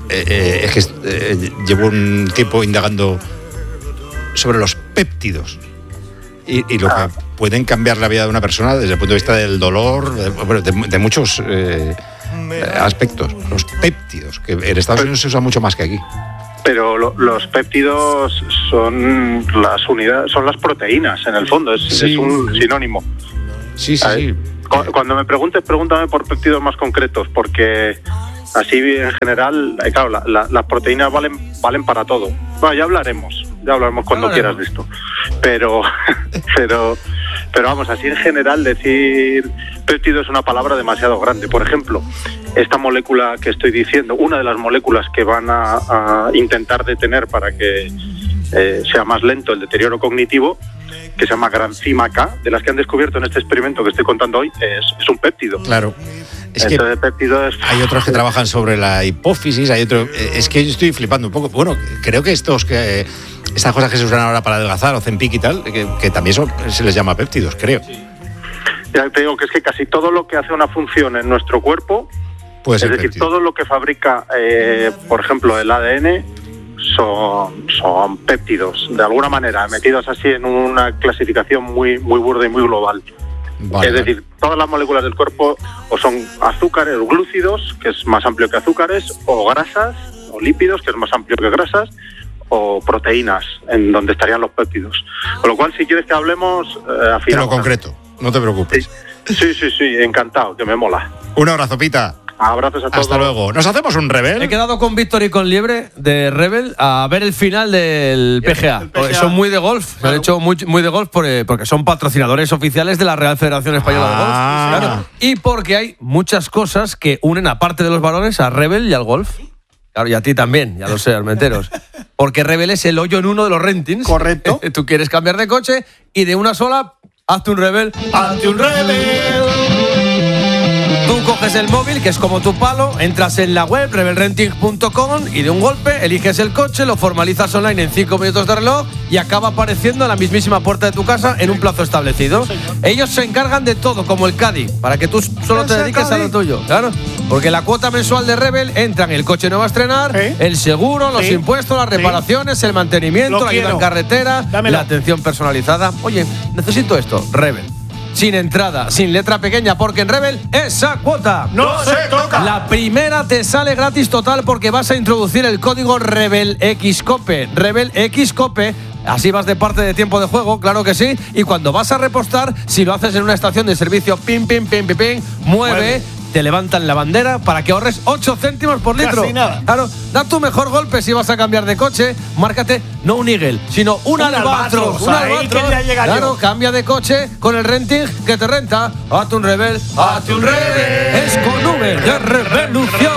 llevo un tiempo indagando sobre los péptidos y lo que pueden cambiar la vida de una persona desde el punto de vista del dolor, de muchos aspectos. Los péptidos, que en Estados Unidos se usan mucho más que aquí. Pero los péptidos son las unidades, son las proteínas en el fondo, es un sinónimo. Sí. Cuando me preguntes, pregúntame por péptidos más concretos, porque así en general, claro, las proteínas valen para todo. Bueno, ya hablaremos cuando quieras de esto. Pero vamos, así en general decir péptido es una palabra demasiado grande. Por ejemplo, esta molécula que estoy diciendo, una de las moléculas que van a intentar detener para que sea más lento el deterioro cognitivo, que se llama granzima K, de las que han descubierto en este experimento que estoy contando hoy, es un péptido. Claro. Es que hay otros que trabajan sobre la hipófisis, hay otros. Es que yo estoy flipando un poco. Bueno, creo que estas cosas que se usan ahora para adelgazar, Ozempic y tal, que también se les llama péptidos, creo. Ya te digo que es que casi todo lo que hace una función en nuestro cuerpo, puede ser es decir, péptido. todo lo que fabrica, por ejemplo, el ADN, son péptidos, de alguna manera, metidos así en una clasificación muy, muy burda y muy global. Vale, es decir, todas las moléculas del cuerpo o son azúcares o glúcidos, que es más amplio que azúcares, o grasas, o lípidos, que es más amplio que grasas, o proteínas, en donde estarían los péptidos. Con lo cual, si quieres que hablemos, afinamos. En lo concreto, no te preocupes. Sí, encantado, que me mola. Un abrazo, Pita. Abrazos a todos. Hasta luego. ¿Nos hacemos un Rebel? He quedado con Víctor y con Liebre de Rebel a ver el final del PGA. Porque son muy de golf. Claro. Se han hecho muy de golf porque son patrocinadores oficiales de la Real Federación Española de Golf. Claro. Y porque hay muchas cosas que unen, aparte de los balones, a Rebel y al golf. Claro, y a ti también, ya lo sé, almenteros. Porque Rebel es el hoyo en uno de los rentings. Correcto. Tú quieres cambiar de coche y de una sola, hazte un Rebel. ¡Hazte un Rebel! Tú coges el móvil, que es como tu palo, entras en la web rebelrenting.com y de un golpe eliges el coche, lo formalizas online en 5 minutos de reloj y acaba apareciendo en la mismísima puerta de tu casa en un plazo establecido. Ellos se encargan de todo, como el Caddy, para que tú solo te dediques a lo tuyo. Claro, porque la cuota mensual de Rebel entra en el coche nuevo a estrenar, el seguro, los impuestos, las reparaciones, el mantenimiento, la ayuda en carretera, la atención personalizada. Oye, necesito esto, Rebel. Sin entrada, sin letra pequeña, porque en Rebel esa cuota no se toca. La primera te sale gratis total porque vas a introducir el código RebelXCope. RebelXCope. Así vas de parte de tiempo de juego, claro que sí. Y cuando vas a repostar, si lo haces en una estación de servicio, pim, mueve. Te levantan la bandera para que ahorres 8 céntimos por litro. Casi nada. Claro, da tu mejor golpe si vas a cambiar de coche. Márcate no un Eagle, sino un Albatros. Un Albatros. Claro, cambia de coche con el renting que te renta. Hazte un Rebel, hazte un Rebel. Es con V de revolución.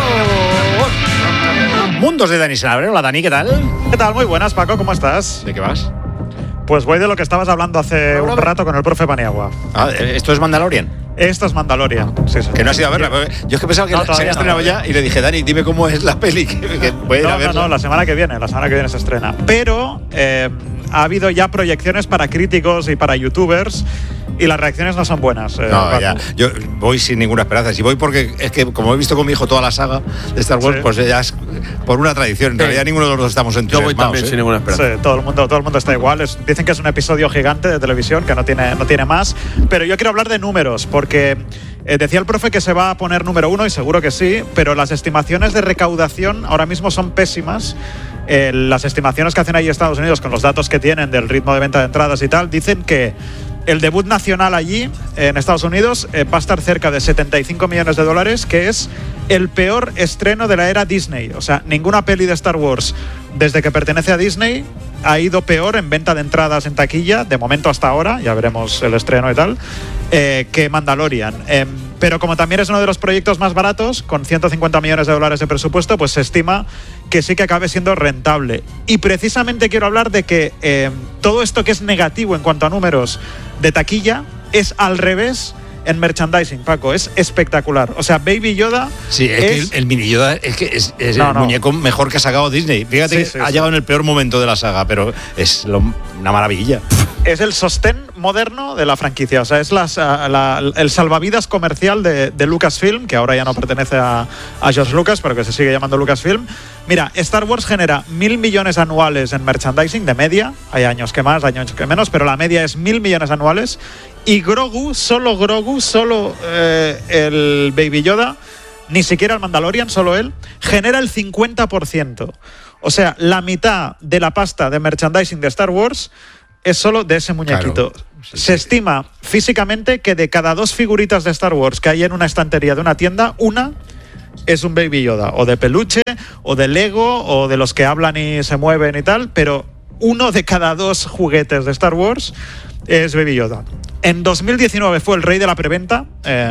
Mundos de Dani Sanabria. Hola, Dani, ¿qué tal? ¿Qué tal? Muy buenas, Paco, ¿cómo estás? ¿De qué vas? Pues voy de lo que estabas hablando hace un rato con el profe Paniagua. Ah, ¿esto es Mandalorian? Esto es Mandalorian, sí. Que no has ido a verla. Yo es que pensaba que se había estrenado ya y le dije, Dani, dime cómo es la peli, que voy a ir a verla. No, la semana que viene se estrena. Pero ha habido ya proyecciones para críticos y para youtubers y las reacciones no son buenas. No, ya. Yo voy sin ninguna esperanza. Si voy porque es que, como he visto con mi hijo toda la saga de Star Wars, pues ya es por una tradición. En realidad ninguno de los dos estamos entusiasmados. Yo voy también sin ninguna esperanza. Sí, todo el mundo está igual. Dicen que es un episodio gigante de televisión, que no tiene más. Pero yo quiero hablar de números, porque decía el profe que se va a poner número 1, y seguro que sí, pero las estimaciones de recaudación ahora mismo son pésimas. Las estimaciones que hacen ahí Estados Unidos con los datos que tienen del ritmo de venta de entradas y tal, dicen que el debut nacional allí, en Estados Unidos, va a estar cerca de $75 millones, que es el peor estreno de la era Disney. O sea, ninguna peli de Star Wars, desde que pertenece a Disney, ha ido peor en venta de entradas en taquilla, de momento hasta ahora, ya veremos el estreno y tal, que Mandalorian. Pero como también es uno de los proyectos más baratos, con 150 millones de dólares de presupuesto, pues se estima que sí que acabe siendo rentable. Y precisamente quiero hablar de que todo esto que es negativo en cuanto a números de taquilla es al revés en merchandising, Paco. Es espectacular. O sea, Baby Yoda... Sí, es que el mini Yoda es el muñeco mejor que ha sacado Disney. Fíjate que ha llegado en el peor momento de la saga, pero es una maravilla. Es el sostén moderno de la franquicia. O sea, es el salvavidas comercial de Lucasfilm, que ahora ya no pertenece a George Lucas, pero que se sigue llamando Lucasfilm. Mira, Star Wars genera 1.000 millones anuales en merchandising de media. Hay años que más, hay años que menos, pero la media es 1.000 millones anuales. Y Grogu, solo el Baby Yoda, ni siquiera el Mandalorian, solo él, genera el 50%. O sea, la mitad de la pasta de merchandising de Star Wars es solo de ese muñequito. Claro. Se estima físicamente que de cada 2 figuritas de Star Wars que hay en una estantería de una tienda, una es un Baby Yoda, o de peluche, o de Lego, o de los que hablan y se mueven y tal, pero 1 de cada 2 juguetes de Star Wars es Baby Yoda. En 2019 fue el rey de la preventa.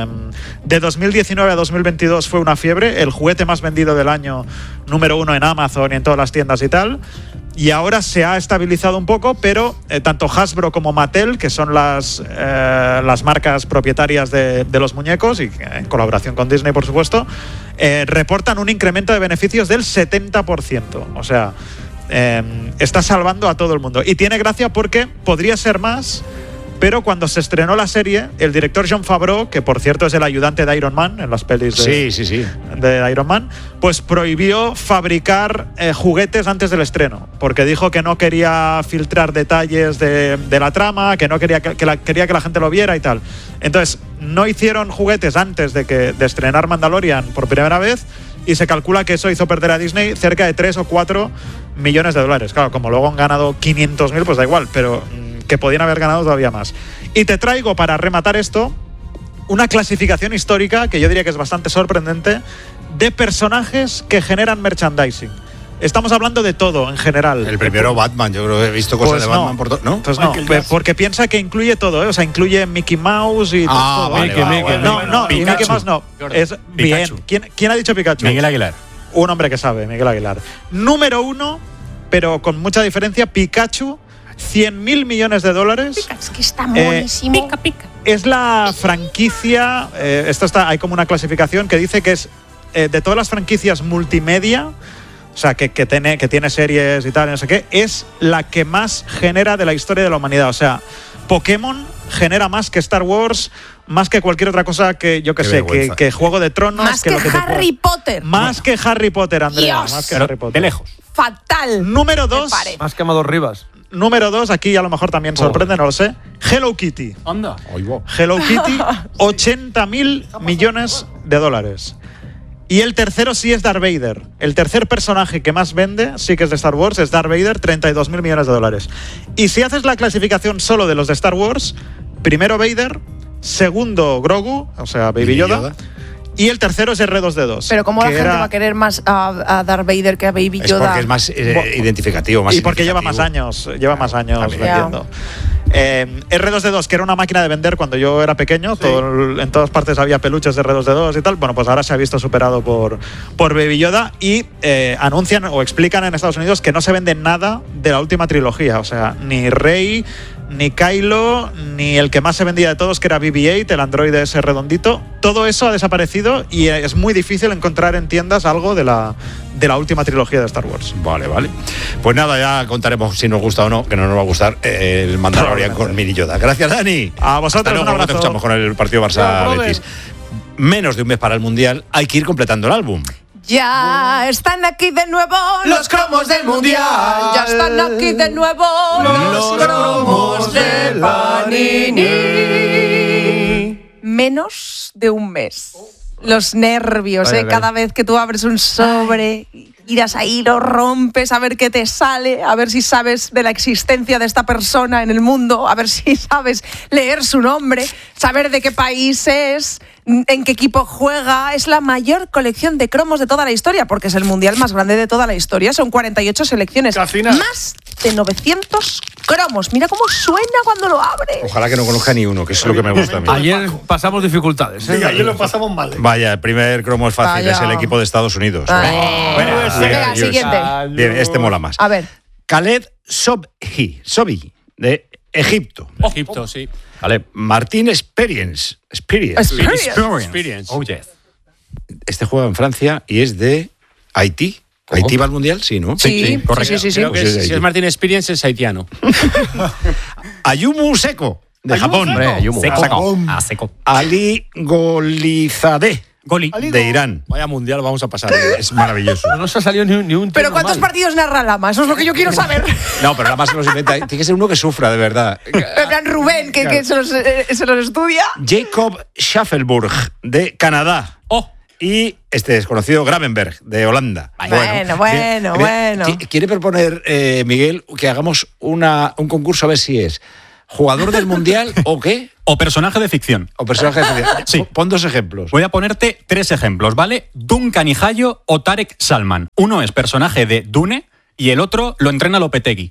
De 2019 a 2022 fue una fiebre. El juguete más vendido del año, número 1 en Amazon y en todas las tiendas y tal. Y ahora se ha estabilizado un poco, pero tanto Hasbro como Mattel, que son las marcas propietarias de los muñecos, y en colaboración con Disney, por supuesto, reportan un incremento de beneficios del 70%. O sea, está salvando a todo el mundo. Y tiene gracia porque podría ser más... Pero cuando se estrenó la serie, el director Jon Favreau, que por cierto es el ayudante de Iron Man en las pelis de Iron Man, pues prohibió fabricar juguetes antes del estreno, porque dijo que no quería filtrar detalles de la trama, que no quería quería que la gente lo viera y tal. Entonces, no hicieron juguetes antes de estrenar Mandalorian por primera vez, y se calcula que eso hizo perder a Disney cerca de 3 o 4 millones de dólares. Claro, como luego han ganado 500.000, pues da igual, pero... que podían haber ganado todavía más. Y te traigo, para rematar esto, una clasificación histórica que yo diría que es bastante sorprendente de personajes que generan merchandising. Estamos hablando de todo en general. El primero Batman, yo creo que he visto cosas de Batman por todo, ¿no? Pues no, porque piensa que incluye todo, ¿eh? O sea, incluye Mickey Mouse y todo. Vale, no, y Mickey Mouse no. Es bien. ¿Quién ha dicho Pikachu? Miguel Aguilar. Un hombre que sabe, Miguel Aguilar. Número 1, pero con mucha diferencia, Pikachu. 100.000 millones de dólares. Es que está buenísimo. Pica. Es la franquicia. Hay como una clasificación que dice que es de todas las franquicias multimedia, o sea, que tiene series y tal, no sé qué, es la que más genera de la historia de la humanidad. O sea, Pokémon genera más que Star Wars, más que cualquier otra cosa que yo que sé, que Juego de Tronos. Más que Harry Potter. Más que Harry Potter, Andrea. Dios. Más que Harry Potter. De lejos. Fatal. Número 2. Más que Amador Rivas. Número 2, aquí a lo mejor también sorprende, no lo sé. Hello Kitty. Anda. Hello Kitty, 80.000 millones de dólares. Y el tercero sí es Darth Vader. El tercer personaje que más vende, sí que es de Star Wars, es Darth Vader, 32.000 millones de dólares. Y si haces la clasificación solo de los de Star Wars, primero Vader, segundo Grogu, o sea, Baby Yoda. Y el tercero es R2D2. Pero ¿cómo la gente va a querer más a Darth Vader que a Baby Yoda? Es porque es más identificativo. Más y porque lleva más años vendiendo. R2D2, que era una máquina de vender cuando yo era pequeño, en todas partes había peluches de R2D2 y tal. Bueno, pues ahora se ha visto superado por Baby Yoda y anuncian o explican en Estados Unidos que no se vende nada de la última trilogía. O sea, ni Rey, ni Kylo, ni el que más se vendía de todos, que era BB-8, el androide ese redondito. Todo eso ha desaparecido y es muy difícil encontrar en tiendas algo de la última trilogía de Star Wars. Vale. Pues nada, ya contaremos si nos gusta o no, que no nos va a gustar el Mandalorian con Mini Yoda. Gracias, Dani. A vosotros. Hasta luego, un abrazo. Te escuchamos con el partido Barça-Betis. Menos de un mes para el Mundial, hay que ir completando el álbum. Ya están aquí de nuevo los cromos del Mundial. Ya están aquí de nuevo los cromos del Panini. Menos de un mes. Los nervios, cada vez que tú abres un sobre, irás ahí, lo rompes, a ver qué te sale, a ver si sabes de la existencia de esta persona en el mundo, a ver si sabes leer su nombre, saber de qué país es, en qué equipo juega. Es la mayor colección de cromos de toda la historia, porque es el mundial más grande de toda la historia. Son 48 selecciones, más de 900 cromos. Mira cómo suena cuando lo abres. Ojalá que no conozca ni uno, que eso es lo que me gusta a mí. Ayer pasamos dificultades. Sí, ayer lo pasamos mal. Vaya, el primer cromo es fácil, Vaya. es el equipo de Estados Unidos. Venga, siguiente. Bien, este mola más. A ver. Khaled Sobhi, de Egipto. Egipto, sí. Vale. Martín Experience. Oh, yes. Este juega en Francia y es de Haití. ¿Haití va al Mundial? Sí, ¿no? Sí, correcto. Sí. Creo que Pues es de si Haití. es Martín Experience es haitiano. Ayumu Seko, de Japón. Seco. Ali Golizadeh, de Irán. Vaya mundial vamos a pasar. Es maravilloso. No se ha salido ni un Pero ¿cuántos partidos narra Lama? Eso es lo que yo quiero saber. No, pero nada más se los inventa. Tiene que ser uno que sufra, de verdad. En plan Rubén, que se los estudia. Jacob Schaffelburg, de Canadá. Y este desconocido Gravenberg, de Holanda. Bueno. Quiere proponer, Miguel, que hagamos un concurso a ver si es jugador del Mundial o qué. O personaje de ficción. O personaje de ficción. Sí. Pon 2 ejemplos. Voy a ponerte 3 ejemplos, ¿vale? Duncan Ijayo o Tarek Salman. Uno es personaje de Dune y el otro lo entrena Lopetegui.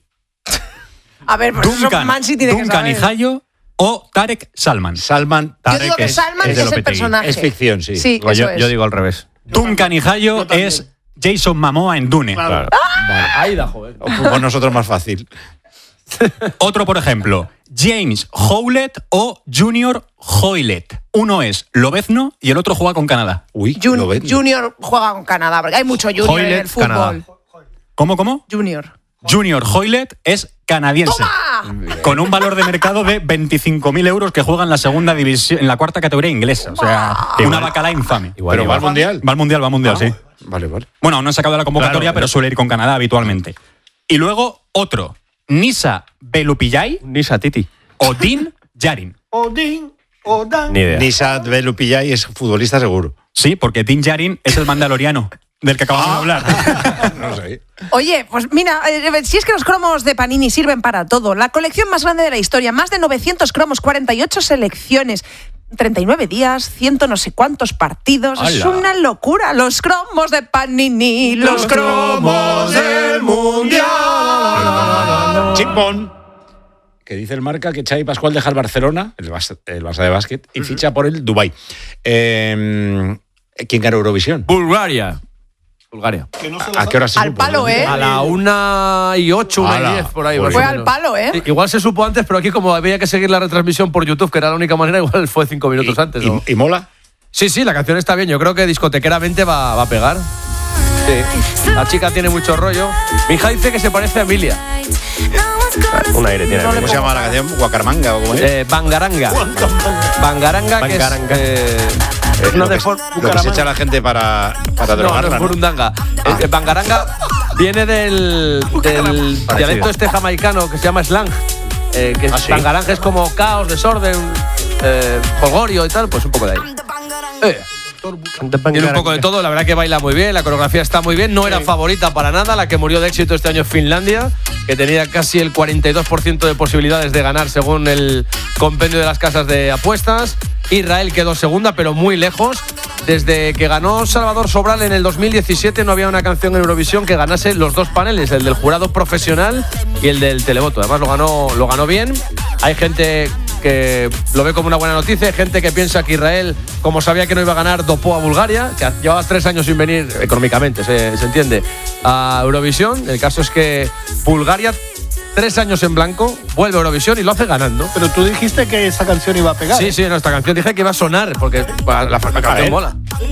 A ver, pues eso Mansi tiene que Duncan saber. Ijayo o Tarek Salman. Yo digo que Salman es el personaje. Es ficción, sí. Sí, Pues eso es. yo digo al revés. Duncan Ijayo es Jason Momoa en Dune. Claro. Vale. Ahí da, joder. O por nosotros más fácil. Otro, por ejemplo, James Howlett o Junior Hoylett. Uno es Lobezno y el otro juega con Canadá. Uy, Junior juega con Canadá, porque hay mucho Junior en el Hoylett, fútbol. Canadá. ¿Cómo? Junior. Junior Hoylett es canadiense. Con un valor de mercado de 25.000 euros que juega en la segunda división, en la cuarta categoría inglesa. O sea, una bacala infame. ¿Pero va al Mundial? Va al Mundial, sí. Vale. Bueno, no ha sacado la convocatoria, pero suele ir con Canadá habitualmente. Y luego otro, Nisa Belupillay. Nisa Titi. O Din Yarin. Ni idea. Nisat Belupillay es futbolista seguro. Sí, porque Din Yarin es el mandaloriano del que acabamos de hablar. No sé. Oye, pues mira, si es que los cromos de Panini sirven para todo. La colección más grande de la historia, más de 900 cromos, 48 selecciones, 39 días, 100 no sé cuántos partidos. ¡Hala! Es una locura. Los cromos de Panini, los cromos del Mundial. Chimpón. Que dice el Marca que Xavi Pascual deja el Barcelona, el Barça de básquet, y ficha por el Dubái. ¿Quién ganó Eurovisión? Bulgaria. ¿A qué hora se Al supo? palo, ¿eh? A la 1:08, 1:10, por ahí. Fue más o al menos. palo, ¿eh? Sí, igual se supo antes, pero aquí como había que seguir la retransmisión por YouTube, que era la única manera, igual fue 5 minutos antes. ¿no? ¿Y mola? Sí, la canción está bien. Yo creo que discotequeramente va a pegar. Sí. La chica tiene mucho rollo. Mi hija dice que se parece a Emilia. Un aire tiene. ¿Cómo se llama la canción? ¿Guacarmanga o cómo es? Bangaranga. Bangaranga, que es lo que se echa la gente para drogarla. No, Burundanga. Bangaranga viene del dialecto este jamaicano que se llama slang. Que ¿Ah, sí? Bangaranga es como caos, desorden, jolgorio y tal, pues un poco de ahí. Tiene un poco de todo, la verdad que baila muy bien, la coreografía está muy bien, no era favorita para nada, la que murió de éxito este año es Finlandia, que tenía casi el 42% de posibilidades de ganar según el compendio de las casas de apuestas. Israel quedó segunda, pero muy lejos. Desde que ganó Salvador Sobral en el 2017 no había una canción en Eurovisión que ganase los dos paneles, el del jurado profesional y el del televoto. Además lo ganó bien. Hay gente que lo ve como una buena noticia, hay gente que piensa que Israel, como sabía que no iba a ganar, dopó a Bulgaria, que llevaba 3 años sin venir, económicamente, se entiende, a Eurovisión. El caso es que Bulgaria, 3 años en blanco, vuelve a Eurovisión y lo hace ganando. Pero tú dijiste que esa canción iba a pegar. Sí, no, esta canción dije que iba a sonar, porque la canción mola.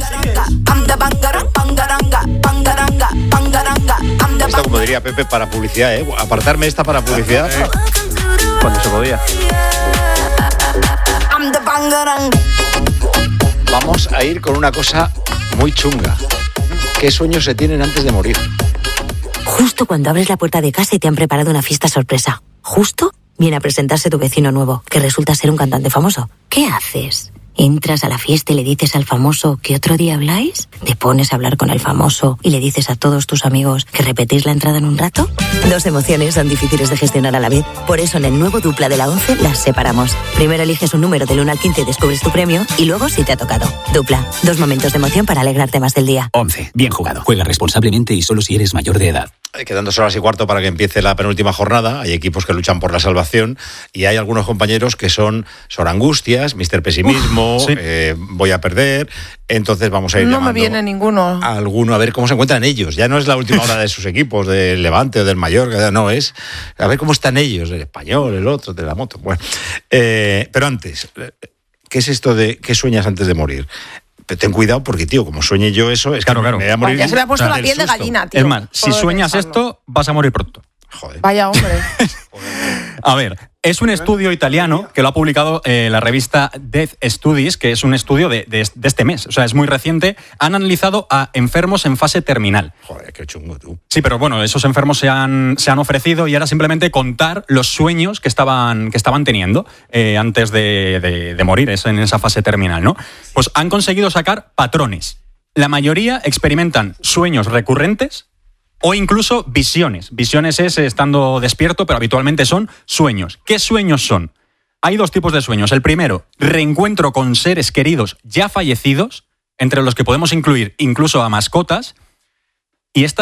Esto, como diría Pepe, para publicidad, ¿eh? Apartarme esta para publicidad. Cuando se podía. Vamos a ir con una cosa muy chunga. ¿Qué sueños se tienen antes de morir? Justo cuando abres la puerta de casa y te han preparado una fiesta sorpresa. Justo viene a presentarse tu vecino nuevo, que resulta ser un cantante famoso. ¿Qué haces? ¿Entras a la fiesta y le dices al famoso que otro día habláis? ¿Te pones a hablar con el famoso y le dices a todos tus amigos que repetís la entrada en un rato? 2 emociones son difíciles de gestionar a la vez. Por eso en el nuevo Dupla de la 11 las separamos. Primero eliges un número del 1 al 15 y descubres tu premio, y luego si te ha tocado. Dupla, 2 momentos de emoción para alegrarte más del día. 11. Bien jugado. Juega responsablemente y solo si eres mayor de edad. Quedan 2 horas y cuarto para que empiece la penúltima jornada. Hay equipos que luchan por la salvación y hay algunos compañeros que son angustias, Mr. Pesimismo, voy a perder. Entonces vamos a ir llamando me viene ninguno. a alguno a ver cómo se encuentran ellos. Ya no es la última hora de sus equipos, del Levante o del Mallorca, no, es a ver cómo están ellos, el Español, el otro, de la moto. Bueno, pero antes, ¿qué es esto de qué sueñas antes de morir? Pero ten cuidado porque, tío, como sueñe yo eso, es que me voy a morir. Ya se me ha puesto la piel de gallina, tío. Es más, si sueñas esto, vas a morir pronto. Joder. Vaya hombre. A ver, es un estudio italiano que lo ha publicado la revista Death Studies, que es un estudio de este mes. O sea, es muy reciente. Han analizado a enfermos en fase terminal. Joder, qué chungo tú. Sí, pero bueno, esos enfermos se han ofrecido y era simplemente contar los sueños que estaban teniendo antes de morir en esa fase terminal, ¿no? Pues han conseguido sacar patrones. La mayoría experimentan sueños recurrentes o incluso visiones. Visiones es estando despierto, pero habitualmente son sueños. ¿Qué sueños son? Hay 2 tipos de sueños. El primero, reencuentro con seres queridos ya fallecidos, entre los que podemos incluir incluso a mascotas. Y esta